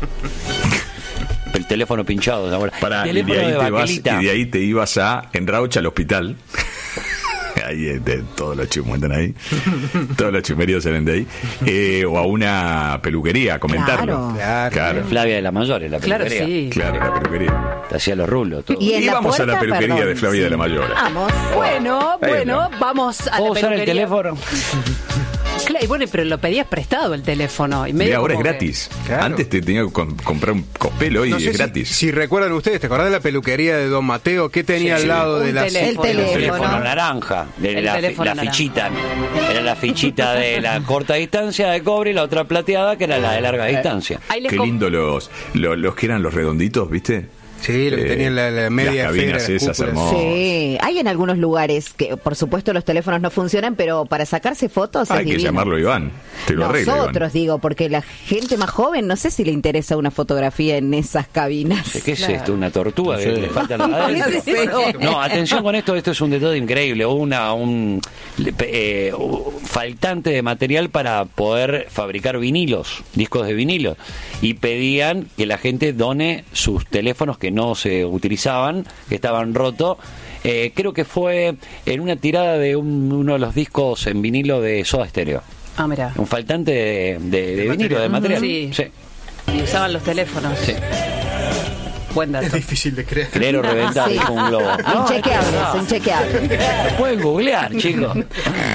El teléfono pinchado ahora. Pará, y, de ahí de te vas, y de ahí te ibas a Enraucha, al hospital. Ahí de, todos los chumos están ahí. Todos los chumeríos salen de ahí. Eh, o a una peluquería a comentarlo. Claro. claro. Flavia de la Mayores, la claro, peluquería. Sí. Claro, la peluquería. Te hacía los rulos. Todo. Y íbamos puerta, a la peluquería perdón, de Flavia sí. de la Mayores. Vamos. Bueno, bueno, vamos a la ¿Puedo usar peluquería. el teléfono? Claro, y bueno, pero lo pedías prestado el teléfono. Y medio Mira, ahora es como gratis. que... Claro. Antes te tenía que com- comprar un cospelo y no sé es si, gratis. Si recuerdan ustedes, ¿te acordás de la peluquería de Don Mateo? ¿Qué tenía Sí, al lado sí. de la... Un teléfono. El teléfono. El teléfono naranja. De El la, teléfono la naranja. fichita. Era la fichita de la corta distancia de cobre y la otra plateada que era la de larga distancia. Ahí les Qué com- lindo los, los, los que eran los redonditos, ¿viste? Sí, lo que Eh, tenían la, la media las cabinas esfera, esas cúpulas. hermosas. Sí, hay en algunos lugares que, por supuesto, los teléfonos no funcionan, pero para sacarse fotos Hay es que divino. llamarlo Iván. Te lo arregla, Nosotros, Iván. digo, porque la gente más joven no sé si le interesa una fotografía en esas cabinas. ¿Qué es esto? ¿Una tortuga que le falta la ¿Qué es eso? No, atención con esto, esto es un detalle increíble, una un eh, faltante de material para poder fabricar vinilos, discos de vinilo, y pedían que la gente done sus teléfonos que no se utilizaban, que estaban rotos. Eh, creo que fue en una tirada de un, uno de los discos en vinilo de Soda Stereo. Ah, mira. Un faltante de, de, de vinilo, de material. Sí. Sí. Y usaban los teléfonos. Sí. Buen dato. Es difícil de creer. Creer o reventar, Sí. dijo un globo. No, Inchequeable, es es inchequeable. Lo pueden googlear, chicos.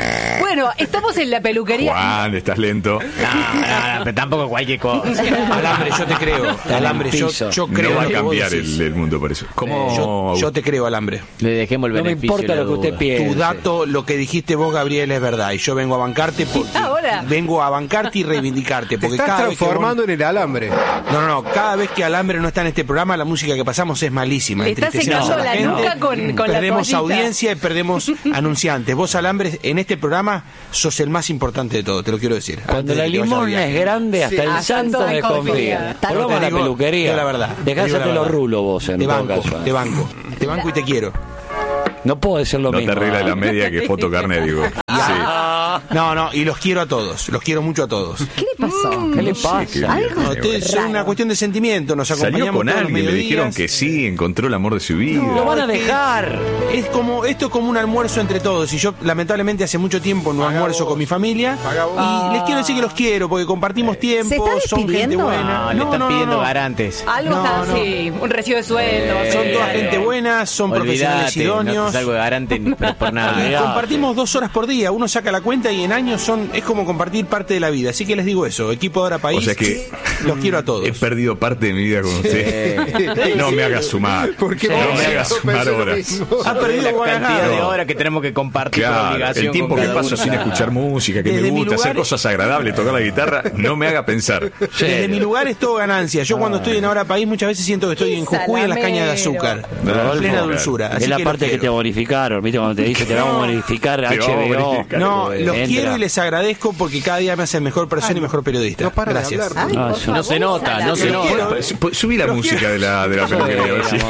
Bueno, estamos en la peluquería. Juan, estás lento. No, no, no, pero tampoco cualquier cosa. Alambre, yo te creo. Alambre, yo, yo creo. No va a que cambiar el, el mundo por eso. ¿Cómo? Yo, yo te creo, Alambre. Le dejemos el no beneficio. No me importa lo que usted piense. Tu dato, lo que dijiste vos, Gabriel, es verdad. Y yo vengo a bancarte porque ahora vengo a bancarte y reivindicarte. Porque te estás cada transformando vez que en el Alambre. No, no, no. Cada vez que Alambre no está en este programa, la música que pasamos es malísima. Te estás secando la, la nuca con, con perdemos la audiencia y perdemos anunciantes. Vos, Alambre, en este programa sos el más importante de todo, te lo quiero decir. Cuando la limosna es grande, hasta sí, el santo desconfía. Volvamos a la peluquería. La verdad. Dejásate los rulos vos, en te todo banco, caso. Te banco, te banco y te quiero. No puedo decir lo no mismo. No te arregla la media que foto carnet, digo. Sí. No, no, y los quiero a todos, los quiero mucho a todos. ¿Qué le pasó? Mm, ¿Qué le pasa? Algo no, es una cuestión de sentimiento, nos acompañamos. Salió con todos alguien, los le dijeron que sí, encontró el amor de su vida. No, lo van a dejar. Es como, esto es como un almuerzo entre todos, y yo lamentablemente hace mucho tiempo no almuerzo con mi familia, y les quiero decir que los quiero, porque compartimos tiempo, son gente buena. No, le están pidiendo garantes. Algo no, está no. así, un recibo de sueldo. Eh, son toda gente buena, son Olvidate, profesionales idóneos. No algo de garante pero por nada. Y compartimos dos horas por día, uno saca la cuenta y en años son es como compartir parte de la vida. Así que les digo eso, equipo de Ahora País, o sea que los quiero a todos. He perdido parte de mi vida con usted. No me hagas sumar. Porque no me hagas sumar horas. Ha perdido la cantidad de horas que tenemos que compartir claro, por obligación. El tiempo que paso sin escuchar música, que Desde me gusta, lugar, hacer cosas agradables, tocar la guitarra, no me haga pensar. Desde mi lugar es todo ganancia. Yo cuando estoy en Ahora País muchas veces siento que estoy en Jujuy en las cañas de azúcar. No, en plena no, dulzura. Así es la que parte que te bonificaron, ¿viste? Cuando te dice te vamos a bonificar H B O. No, los Entra. quiero y les agradezco porque cada día me hacen mejor persona y mejor periodista. No para Gracias. de hablar. Ay, No, por eso favor, No se nota, no se quiero. nota. Subí la música de la, de la peluquería. a ver si-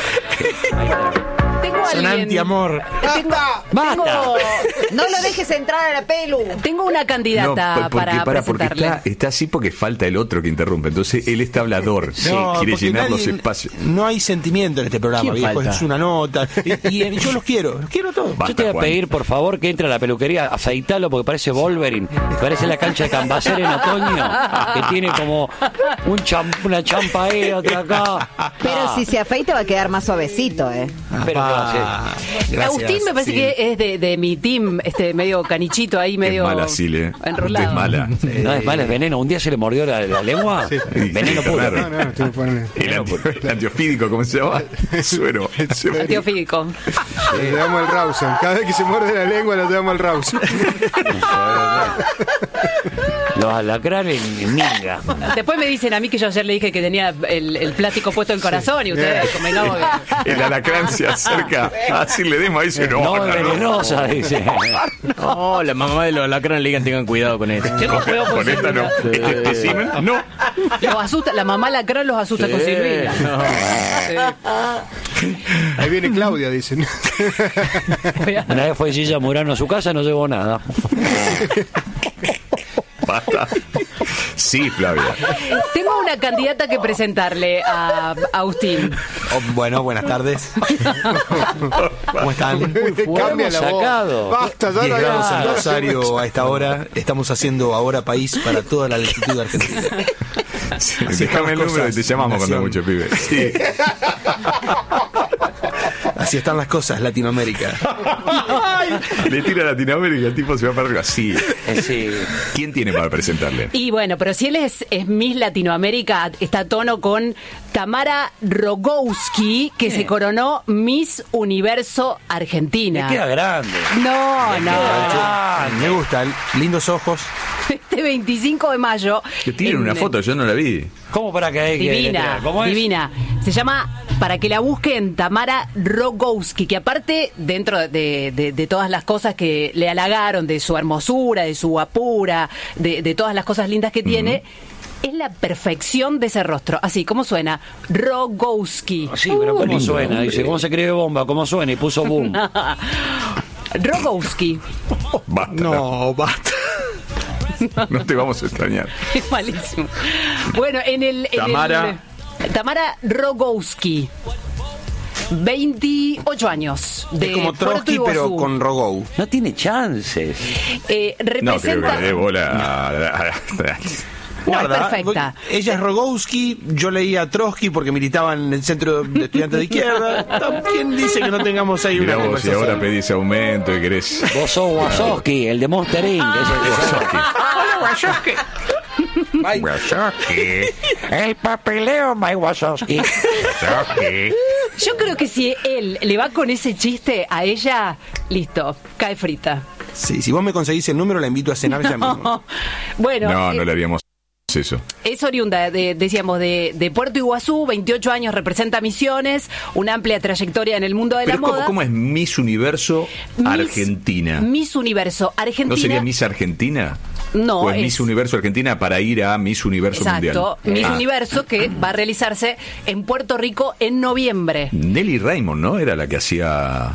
Tengo Son alguien- anti-amor. Tengo, ¡Basta! tengo, No lo dejes entrar a la pelu. tengo una No, candidata por- porque, para, para, porque presentarle. está, está así porque falta el otro que interrumpe. Entonces él está hablador, No, quiere porque llenar nadie- los espacios. No hay sentimiento en este programa, ¿Quién viejo. falta? Es una nota. Y, y yo los quiero, los quiero a todos. Basta, Yo te voy a Juan. pedir, por favor, que entre a la peluquería, afeitalo porque parece Wolverine, parece la cancha de Cambacer en otoño, que tiene como un cham- una champa ahí, otra acá. Pero si se afeita va a quedar más suavecito, ¿eh? Pero Ah, gracias, Agustín me parece sí. que es de, de mi team, este medio canichito ahí, medio Es mala, Sile. enrolado. Es mala. No, es malo, es veneno. Un día se le mordió la, la lengua, veneno puro. Claro. No, no, estoy poniendo- El, anti- el antiofídico, ¿cómo se llama? Suero. Antiofídico. Le damos el Rawson. Cada vez que se muerde la lengua le damos el Rawson. Los alacranes en minga. Después me dicen a mí que yo ayer le dije que tenía el, el plástico puesto en el corazón y ustedes como no. El alacrán se acerca a decirle demos, dice no. No, es venenosa, dice. No, la mamá de los alacranes le digan tengan cuidado con esto. Con, con esta no. Este espécimen, no. Los asusta, la mamá lacrán los asusta con Silvina. Ahí viene Claudia, dicen. Una vez fue Gilla Murano a su casa, no llevó nada. Basta. Sí, Flavia. Tengo una candidata que presentarle a Agustín. Oh, bueno, buenas tardes. ¿Cómo están? Cambia la voz. Sacado. Basta, ya diez lo grados en había- Rosario a esta hora. Estamos haciendo Ahora País para toda la latitud argentina. Sí, Así déjame el están las número y te cosas, llamamos cuando hay nación. mucho pibe. Sí. Así están las cosas, Latinoamérica. Le tira a Latinoamérica, el tipo se va para arriba. Sí. Sí. ¿Quién tiene para presentarle? Y bueno, pero si él es, es Miss Latinoamérica, está a tono con Tamara Rogowski, que se coronó Miss Universo Argentina. Me queda grande. No, no. Me gusta, lindos ojos. Este veinticinco de mayo. Que tiene en- una foto, yo no la vi. ¿Cómo para que hay que Divina, ¿Cómo es? divina. Se llama, para que la busquen, Tamara Rogowski, que aparte, dentro de, de- de todas las cosas que le halagaron, de su hermosura, de su guapura, de, de todas las cosas lindas que tiene, es la perfección de ese rostro. Así, ¿cómo suena? Rogowski. Sí, pero ¿cómo lindo suena? nombre. Dice, ¿cómo se escribe bomba? ¿Cómo suena? Y puso boom. Rogowski. Basta. No, basta. No te vamos a extrañar. Es malísimo. Bueno, en el... en Tamara. el- Tamara Rogowski. veintiocho años. De Es como Puerto Trotsky, pero Iguazú. con Rogou. No tiene chances. Eh, No, creo que representa... le dé bola a, a- a- No, Guarda, es perfecta. Ella es Rogowski, yo leía a Trotsky porque militaba en el Centro de Estudiantes de Izquierda. ¿Quién dice que no tengamos ahí Mirá una vos, y conversación? ahora pedís aumento y querés... Vos sos Wazowski, el de Monster incorporated. Wazowski. Hola, Wazowski. Wazowski. El papeleo, Mike Wazowski. Wazowski. Yo creo que si él le va con ese chiste a ella, listo, cae frita. Sí, si vos me conseguís el número, la invito a cenar ya mismo. Bueno, No, no eh, le haríamos eso. es oriunda, de, decíamos, de, de Puerto Iguazú, veintiocho años, representa Misiones, una amplia trayectoria en el mundo de Pero la ¿cómo, moda. ¿cómo es Miss Universo Miss- Argentina? Miss Universo Argentina. ¿No sería Miss Argentina? No, ¿O es, es- Miss Universo Argentina para ir a Miss Universo Exacto, Mundial? Miss Ah. Universo, que va a realizarse en Puerto Rico en noviembre. Nelly Raymond, ¿no? Era la que hacía...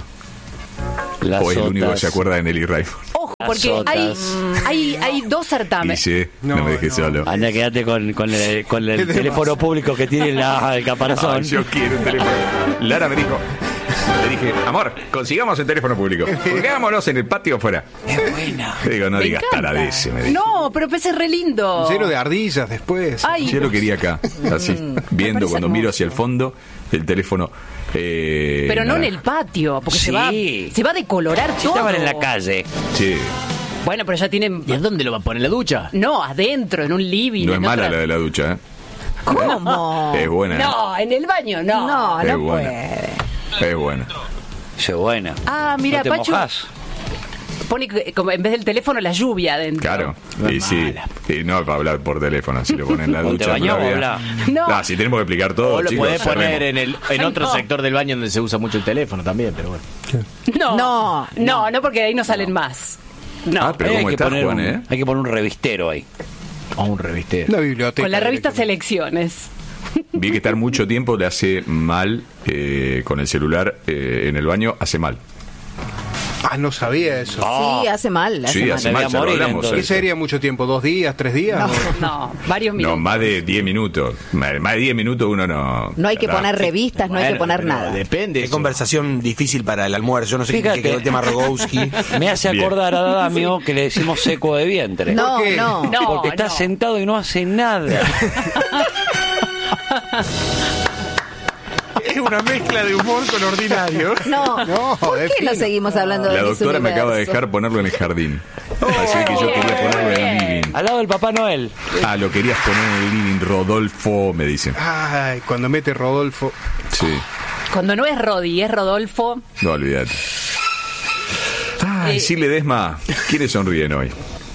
Las o el otras. único que se acuerda de Nelly Raymond. Ojo, Las porque otras. hay, hay, hay dos certámenes. Dice, no, me dejes solo. Anda, quédate con, con el, con el teléfono público que tiene la, el caparazón. Ay, yo quiero un teléfono. Lara me dijo, le dije, amor, consigamos el teléfono público. Pongámonos en el patio afuera. Es buena. Le digo, no Me digas encanta. taradece, me dijo. No, pero ese es re lindo. Lleno de ardillas después. Ay, Yo lo quería acá, así, viendo parece cuando miro hermoso. hacia el fondo, el teléfono. Eh, pero no en nada. el patio, porque se Sí. va se va a decolorar Si todo. estaban en la calle. Sí, Bueno, pero ya tienen... ¿Y a dónde lo va a poner? ¿En la ducha? No, adentro, en un living. no es en mala otra- la de la ducha, ¿eh? ¿Cómo? Es buena, ¿eh? No, en el baño no. No, Es no buena. puede. Es buena. Sí, buena. Ah, mira, ¿No te Pachu mojás? pone que- como en vez del teléfono la lluvia adentro. Claro, No y es sí, mala. y no para hablar por teléfono, si lo ponen en la ¿O te ducha. bañás o Flavia. hablás? No. Ah, si tenemos que explicar todo, O lo chicos, podés poner cerremos. en, el, en Ay, otro no. sector del baño donde se usa mucho el teléfono también, pero bueno. No, No, no, no, porque ahí no salen más. No, Ah, pero Ahí ¿cómo hay, que estás, poner Juan, un, eh? hay que poner un revistero ahí. O un revistero. Una biblioteca. con la revista directamente. Selecciones. Vi que estar mucho tiempo le hace mal eh, con el celular eh, en el baño, hace mal. Ah, no sabía eso. Sí, hace mal. Hace Sí, mal. hace mal, Debía ya lo morir, hablamos. entonces. ¿Qué sería mucho tiempo? ¿Dos días? ¿Tres días? No. ¿O- No, varios No, minutos. más de diez minutos. Más más de diez minutos uno no... No hay que ¿verdad? poner revistas, no hay que Bueno, poner pero nada. Depende. Qué eso. conversación difícil para el almuerzo. Yo no sé Fíjate. qué quedó el tema Rogowski. Me hace Bien. acordar a Dadamio que le decimos seco de vientre. No, ¿Por qué? no. No, Porque está no. sentado y no hace nada. Es una mezcla de humor con ordinario. No, No, ¿por es qué no fino. seguimos hablando de La Miss doctora me acaba de Universo? dejar ponerlo en el jardín. Así que yo quería ponerlo en el living. Al lado del Papá Noel. Ah, lo querías poner en el living, Rodolfo, me dicen. Ay, cuando mete Rodolfo. Sí, Cuando no es Rodi, es Rodolfo. no olvídate. Ay, Eh. sí, Ledesma, ¿quiénes sonríen hoy?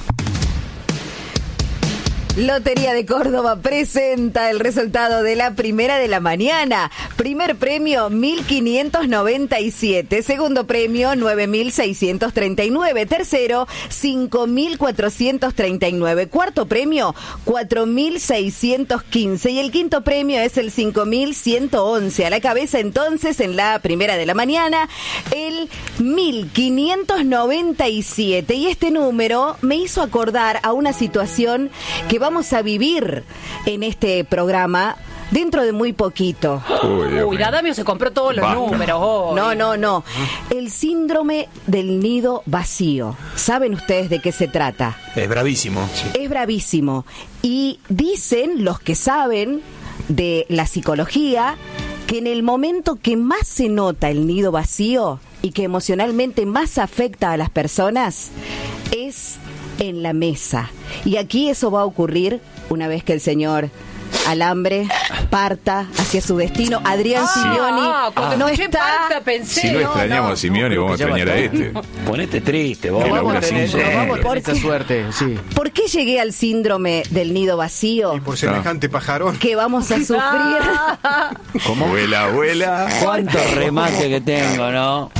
Lotería de Córdoba presenta el resultado de la primera de la mañana. Primer premio, mil quinientos noventa y siete. Segundo premio, nueve mil seiscientos treinta y nueve. Tercero, cinco mil cuatrocientos treinta y nueve. Cuarto premio, cuatro mil seiscientos quince. Y el quinto premio es el cinco mil ciento once. A la cabeza entonces, en la primera de la mañana, el mil quinientos noventa y siete. Y este número me hizo acordar a una situación que vamos a vivir en este programa dentro de muy poquito. Uy, Dios Uy, mío. Dadamio se compró todos los Basta. números hoy. No, no, no. El síndrome del nido vacío. ¿Saben ustedes de qué se trata? Es bravísimo. Es bravísimo. Y dicen los que saben de la psicología que en el momento que más se nota el nido vacío y que emocionalmente más afecta a las personas es en la mesa. Y aquí eso va a ocurrir una vez que el señor Alambre parta hacia su destino. Adrián Ah, Simeoni cuando no escuché está. parta pensé. Si no no, extrañamos no. a Simeone, vamos a ya extrañar a va- este. Ponete triste, vos. Que Vamos labura a tener, cinco vamos a horas. tener esa suerte, sí. ¿Por qué llegué al síndrome del nido vacío? Y por semejante pajarón. Que vamos a sufrir. ¿Cómo? Abuela, abuela. Cuánto remate que tengo, ¿no?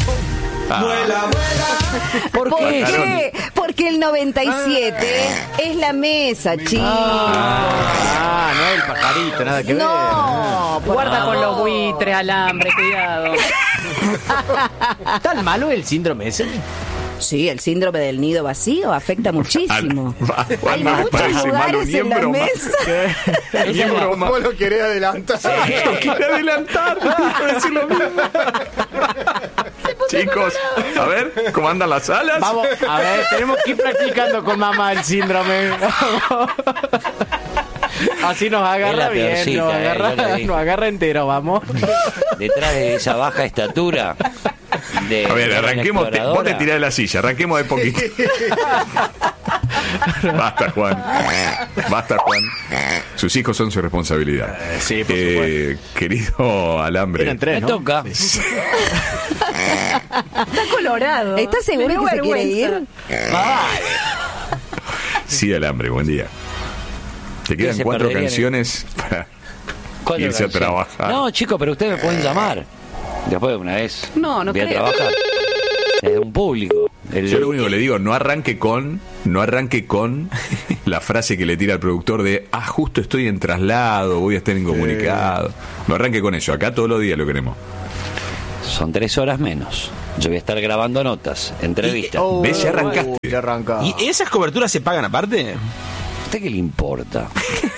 ¿Por ¿Por qué? qué? Porque el noventa y siete es la mesa, chicos. Ah, no el pajarito, nada que ver. No, por Guarda con favor. los buitres, Alambre, cuidado. ¿Tan malo el síndrome ese? Sí, el síndrome del nido vacío afecta muchísimo. Va, Hay Juan, no me muchos parece malo, lugares ni en en la broma. mesa. Ni en broma. ¿Cómo lo querés adelantar? Lo quiere adelantar, tipo, decir lo mismo. Chicos, a ver, ¿cómo andan las alas? Vamos, a ver, tenemos que ir practicando con mamá el síndrome. Así nos agarra bien, peorcita, nos eh, agarra, nos agarra entero, vamos. Detrás de esa baja estatura. De, A ver, de una arranquemos, te, vos te exploradora. tirás de la silla, arranquemos de poquito. Basta, Juan. Basta, Juan. Sus hijos son su responsabilidad. Eh, sí, por eh, querido Alambre. Eran tres, Me ¿no? toca. Está colorado. ¿Estás seguro Me dio que se quiere vergüenza. ir? Sí, Alambre, buen día. Te quedan se cuatro perderían en- canciones para ¿Cuándo irse a canción? trabajar. No, chicos, pero ustedes me pueden llamar. Después de una vez. No, no voy a creo. trabajar. Es un público. El- Yo lo único que le digo, no arranque con, no arranque con la frase que le tira al productor de, ah, justo estoy en traslado, voy a estar incomunicado. No arranque con eso, acá todos los días lo queremos. Son tres horas menos. Yo voy a estar grabando notas, entrevistas. Oh, ¿Ves? Ya arrancaste. uy, ya arranca. ¿Y esas coberturas se pagan aparte? ¿A usted qué le importa?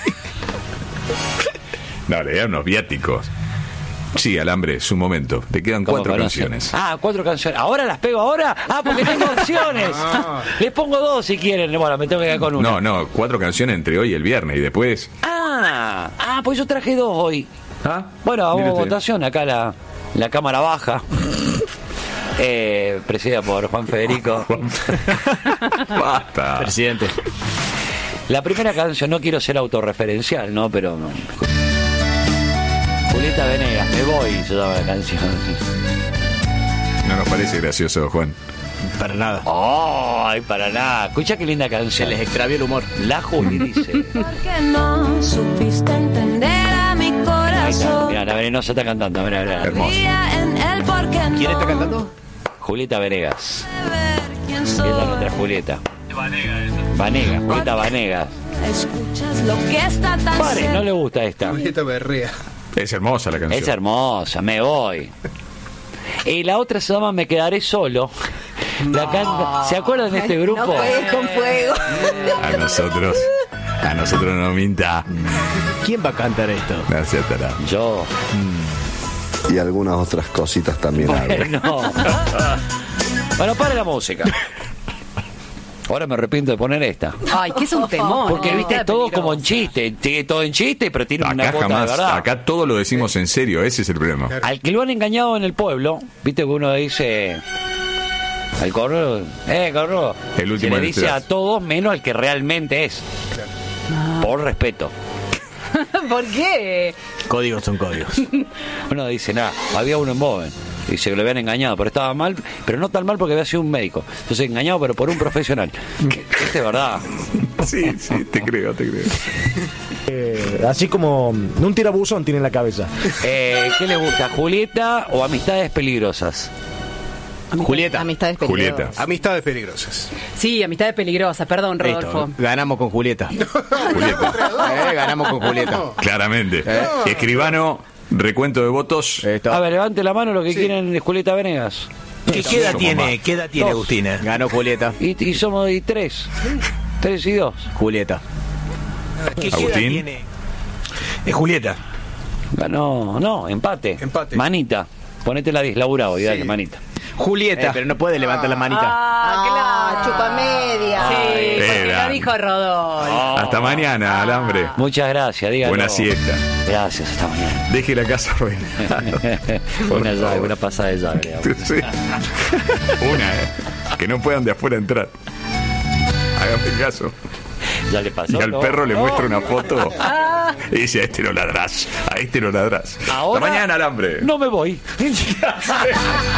No, le dan unos viáticos. Sí, Alambre, es un momento. Te quedan ¿Cómo cuatro conocen? canciones. Ah, cuatro canciones. ¿Ahora las pego ahora? Ah, porque tengo opciones. Les pongo dos si quieren. Bueno, me tengo que quedar con una. No, no, cuatro canciones entre hoy y el viernes y después. Ah, ah, pues yo traje dos hoy. ¿Ah? Bueno, Mire vamos a usted. votación. Acá la, la Cámara Baja. Eh, presidida por Juan Federico. Basta. Presidente. La primera canción, no quiero ser autorreferencial, ¿no? Pero... no. Julieta Venegas, Me Voy, se llama la canción. No nos parece gracioso, Juan. Para nada. Ay, para nada. Escucha qué linda Se canción. les extravió el humor. La Juli dice. Porque no supiste entender a mi Ahí está, corazón. mira, la venenosa está cantando. Mira, mira. Hermoso. En él porque ¿Quién no está cantando? Julieta Venegas. ver quién Esa soy. es nuestra Julieta. Vanegas, Julieta Vanegas. Escuchas lo que está tan Pare, cerca. no le gusta esta. Julieta Berrea. Es hermosa la canción. Es hermosa, Me Voy. Y la otra se llama Me Quedaré Solo. La canta- ¿Se acuerdan de este grupo? No juegues con fuego. A nosotros, a nosotros no minta. ¿Quién va a cantar esto? Gracias, Tara. Yo. Y algunas otras cositas también hago. Bueno. Bueno, pare la música. Ahora me arrepiento de poner esta. Ay, que es un temor. Porque viste Está todo peligroso. como en chiste, tiene todo en chiste, pero tiene una Acá cuota de jamás, verdad. acá todo lo decimos en serio, ese es el problema. Al que lo han engañado en el pueblo, viste que uno dice al correo, eh, correo, El último se le de dice ustedes. a todos menos al que realmente es. Por respeto. ¿Por qué? Códigos son códigos. Uno dice, nada, había uno en Boven. Dice que lo habían engañado, pero estaba mal, pero no tan mal porque había sido un médico. Entonces engañado, pero por un profesional. Este es verdad. Sí, sí, te creo, te creo. Eh, así como un tirabuzón tiene en la cabeza. Eh, ¿Qué le gusta, Julieta o Amistades Peligrosas? Julieta. Amistades peligrosas. Julieta. Amistades peligrosas. Sí, amistades peligrosas. Perdón, Rodolfo. Listo, ganamos con Julieta. Julieta. Eh, ganamos con Julieta. Claramente. Escribano, recuento de votos. Esto. A ver, levante la mano lo que quieren de Julieta Venegas. ¿Qué, qué edad Somos tiene? más. ¿Qué edad tiene Dos. Agustina? Ganó Julieta. Y, y somos y tres. Tres y dos. Julieta. ¿Qué, qué edad Agustín. tiene? Es Julieta. Ganó, no, empate. Empate. Manita. Ponete la diez, laburado y dale, manita. Julieta. Eh, pero no puede levantar la manita. Ah, Chupa media. Sí, porque Era. lo dijo Rodolfo. Hasta mañana, Alambre. Muchas gracias, dígalo. Buena siesta. Gracias, hasta mañana. Deje la casa ruina. Una llave, una pasada de llave. digamos. Sí. Una, ¿eh? Que no puedan de afuera entrar. Hágame caso. Ya le pasó. Y al ¿no? perro le muestra una foto y dice, a este lo ladrás, a este lo ladrás. Ahora Hasta mañana, Alambre. No me voy.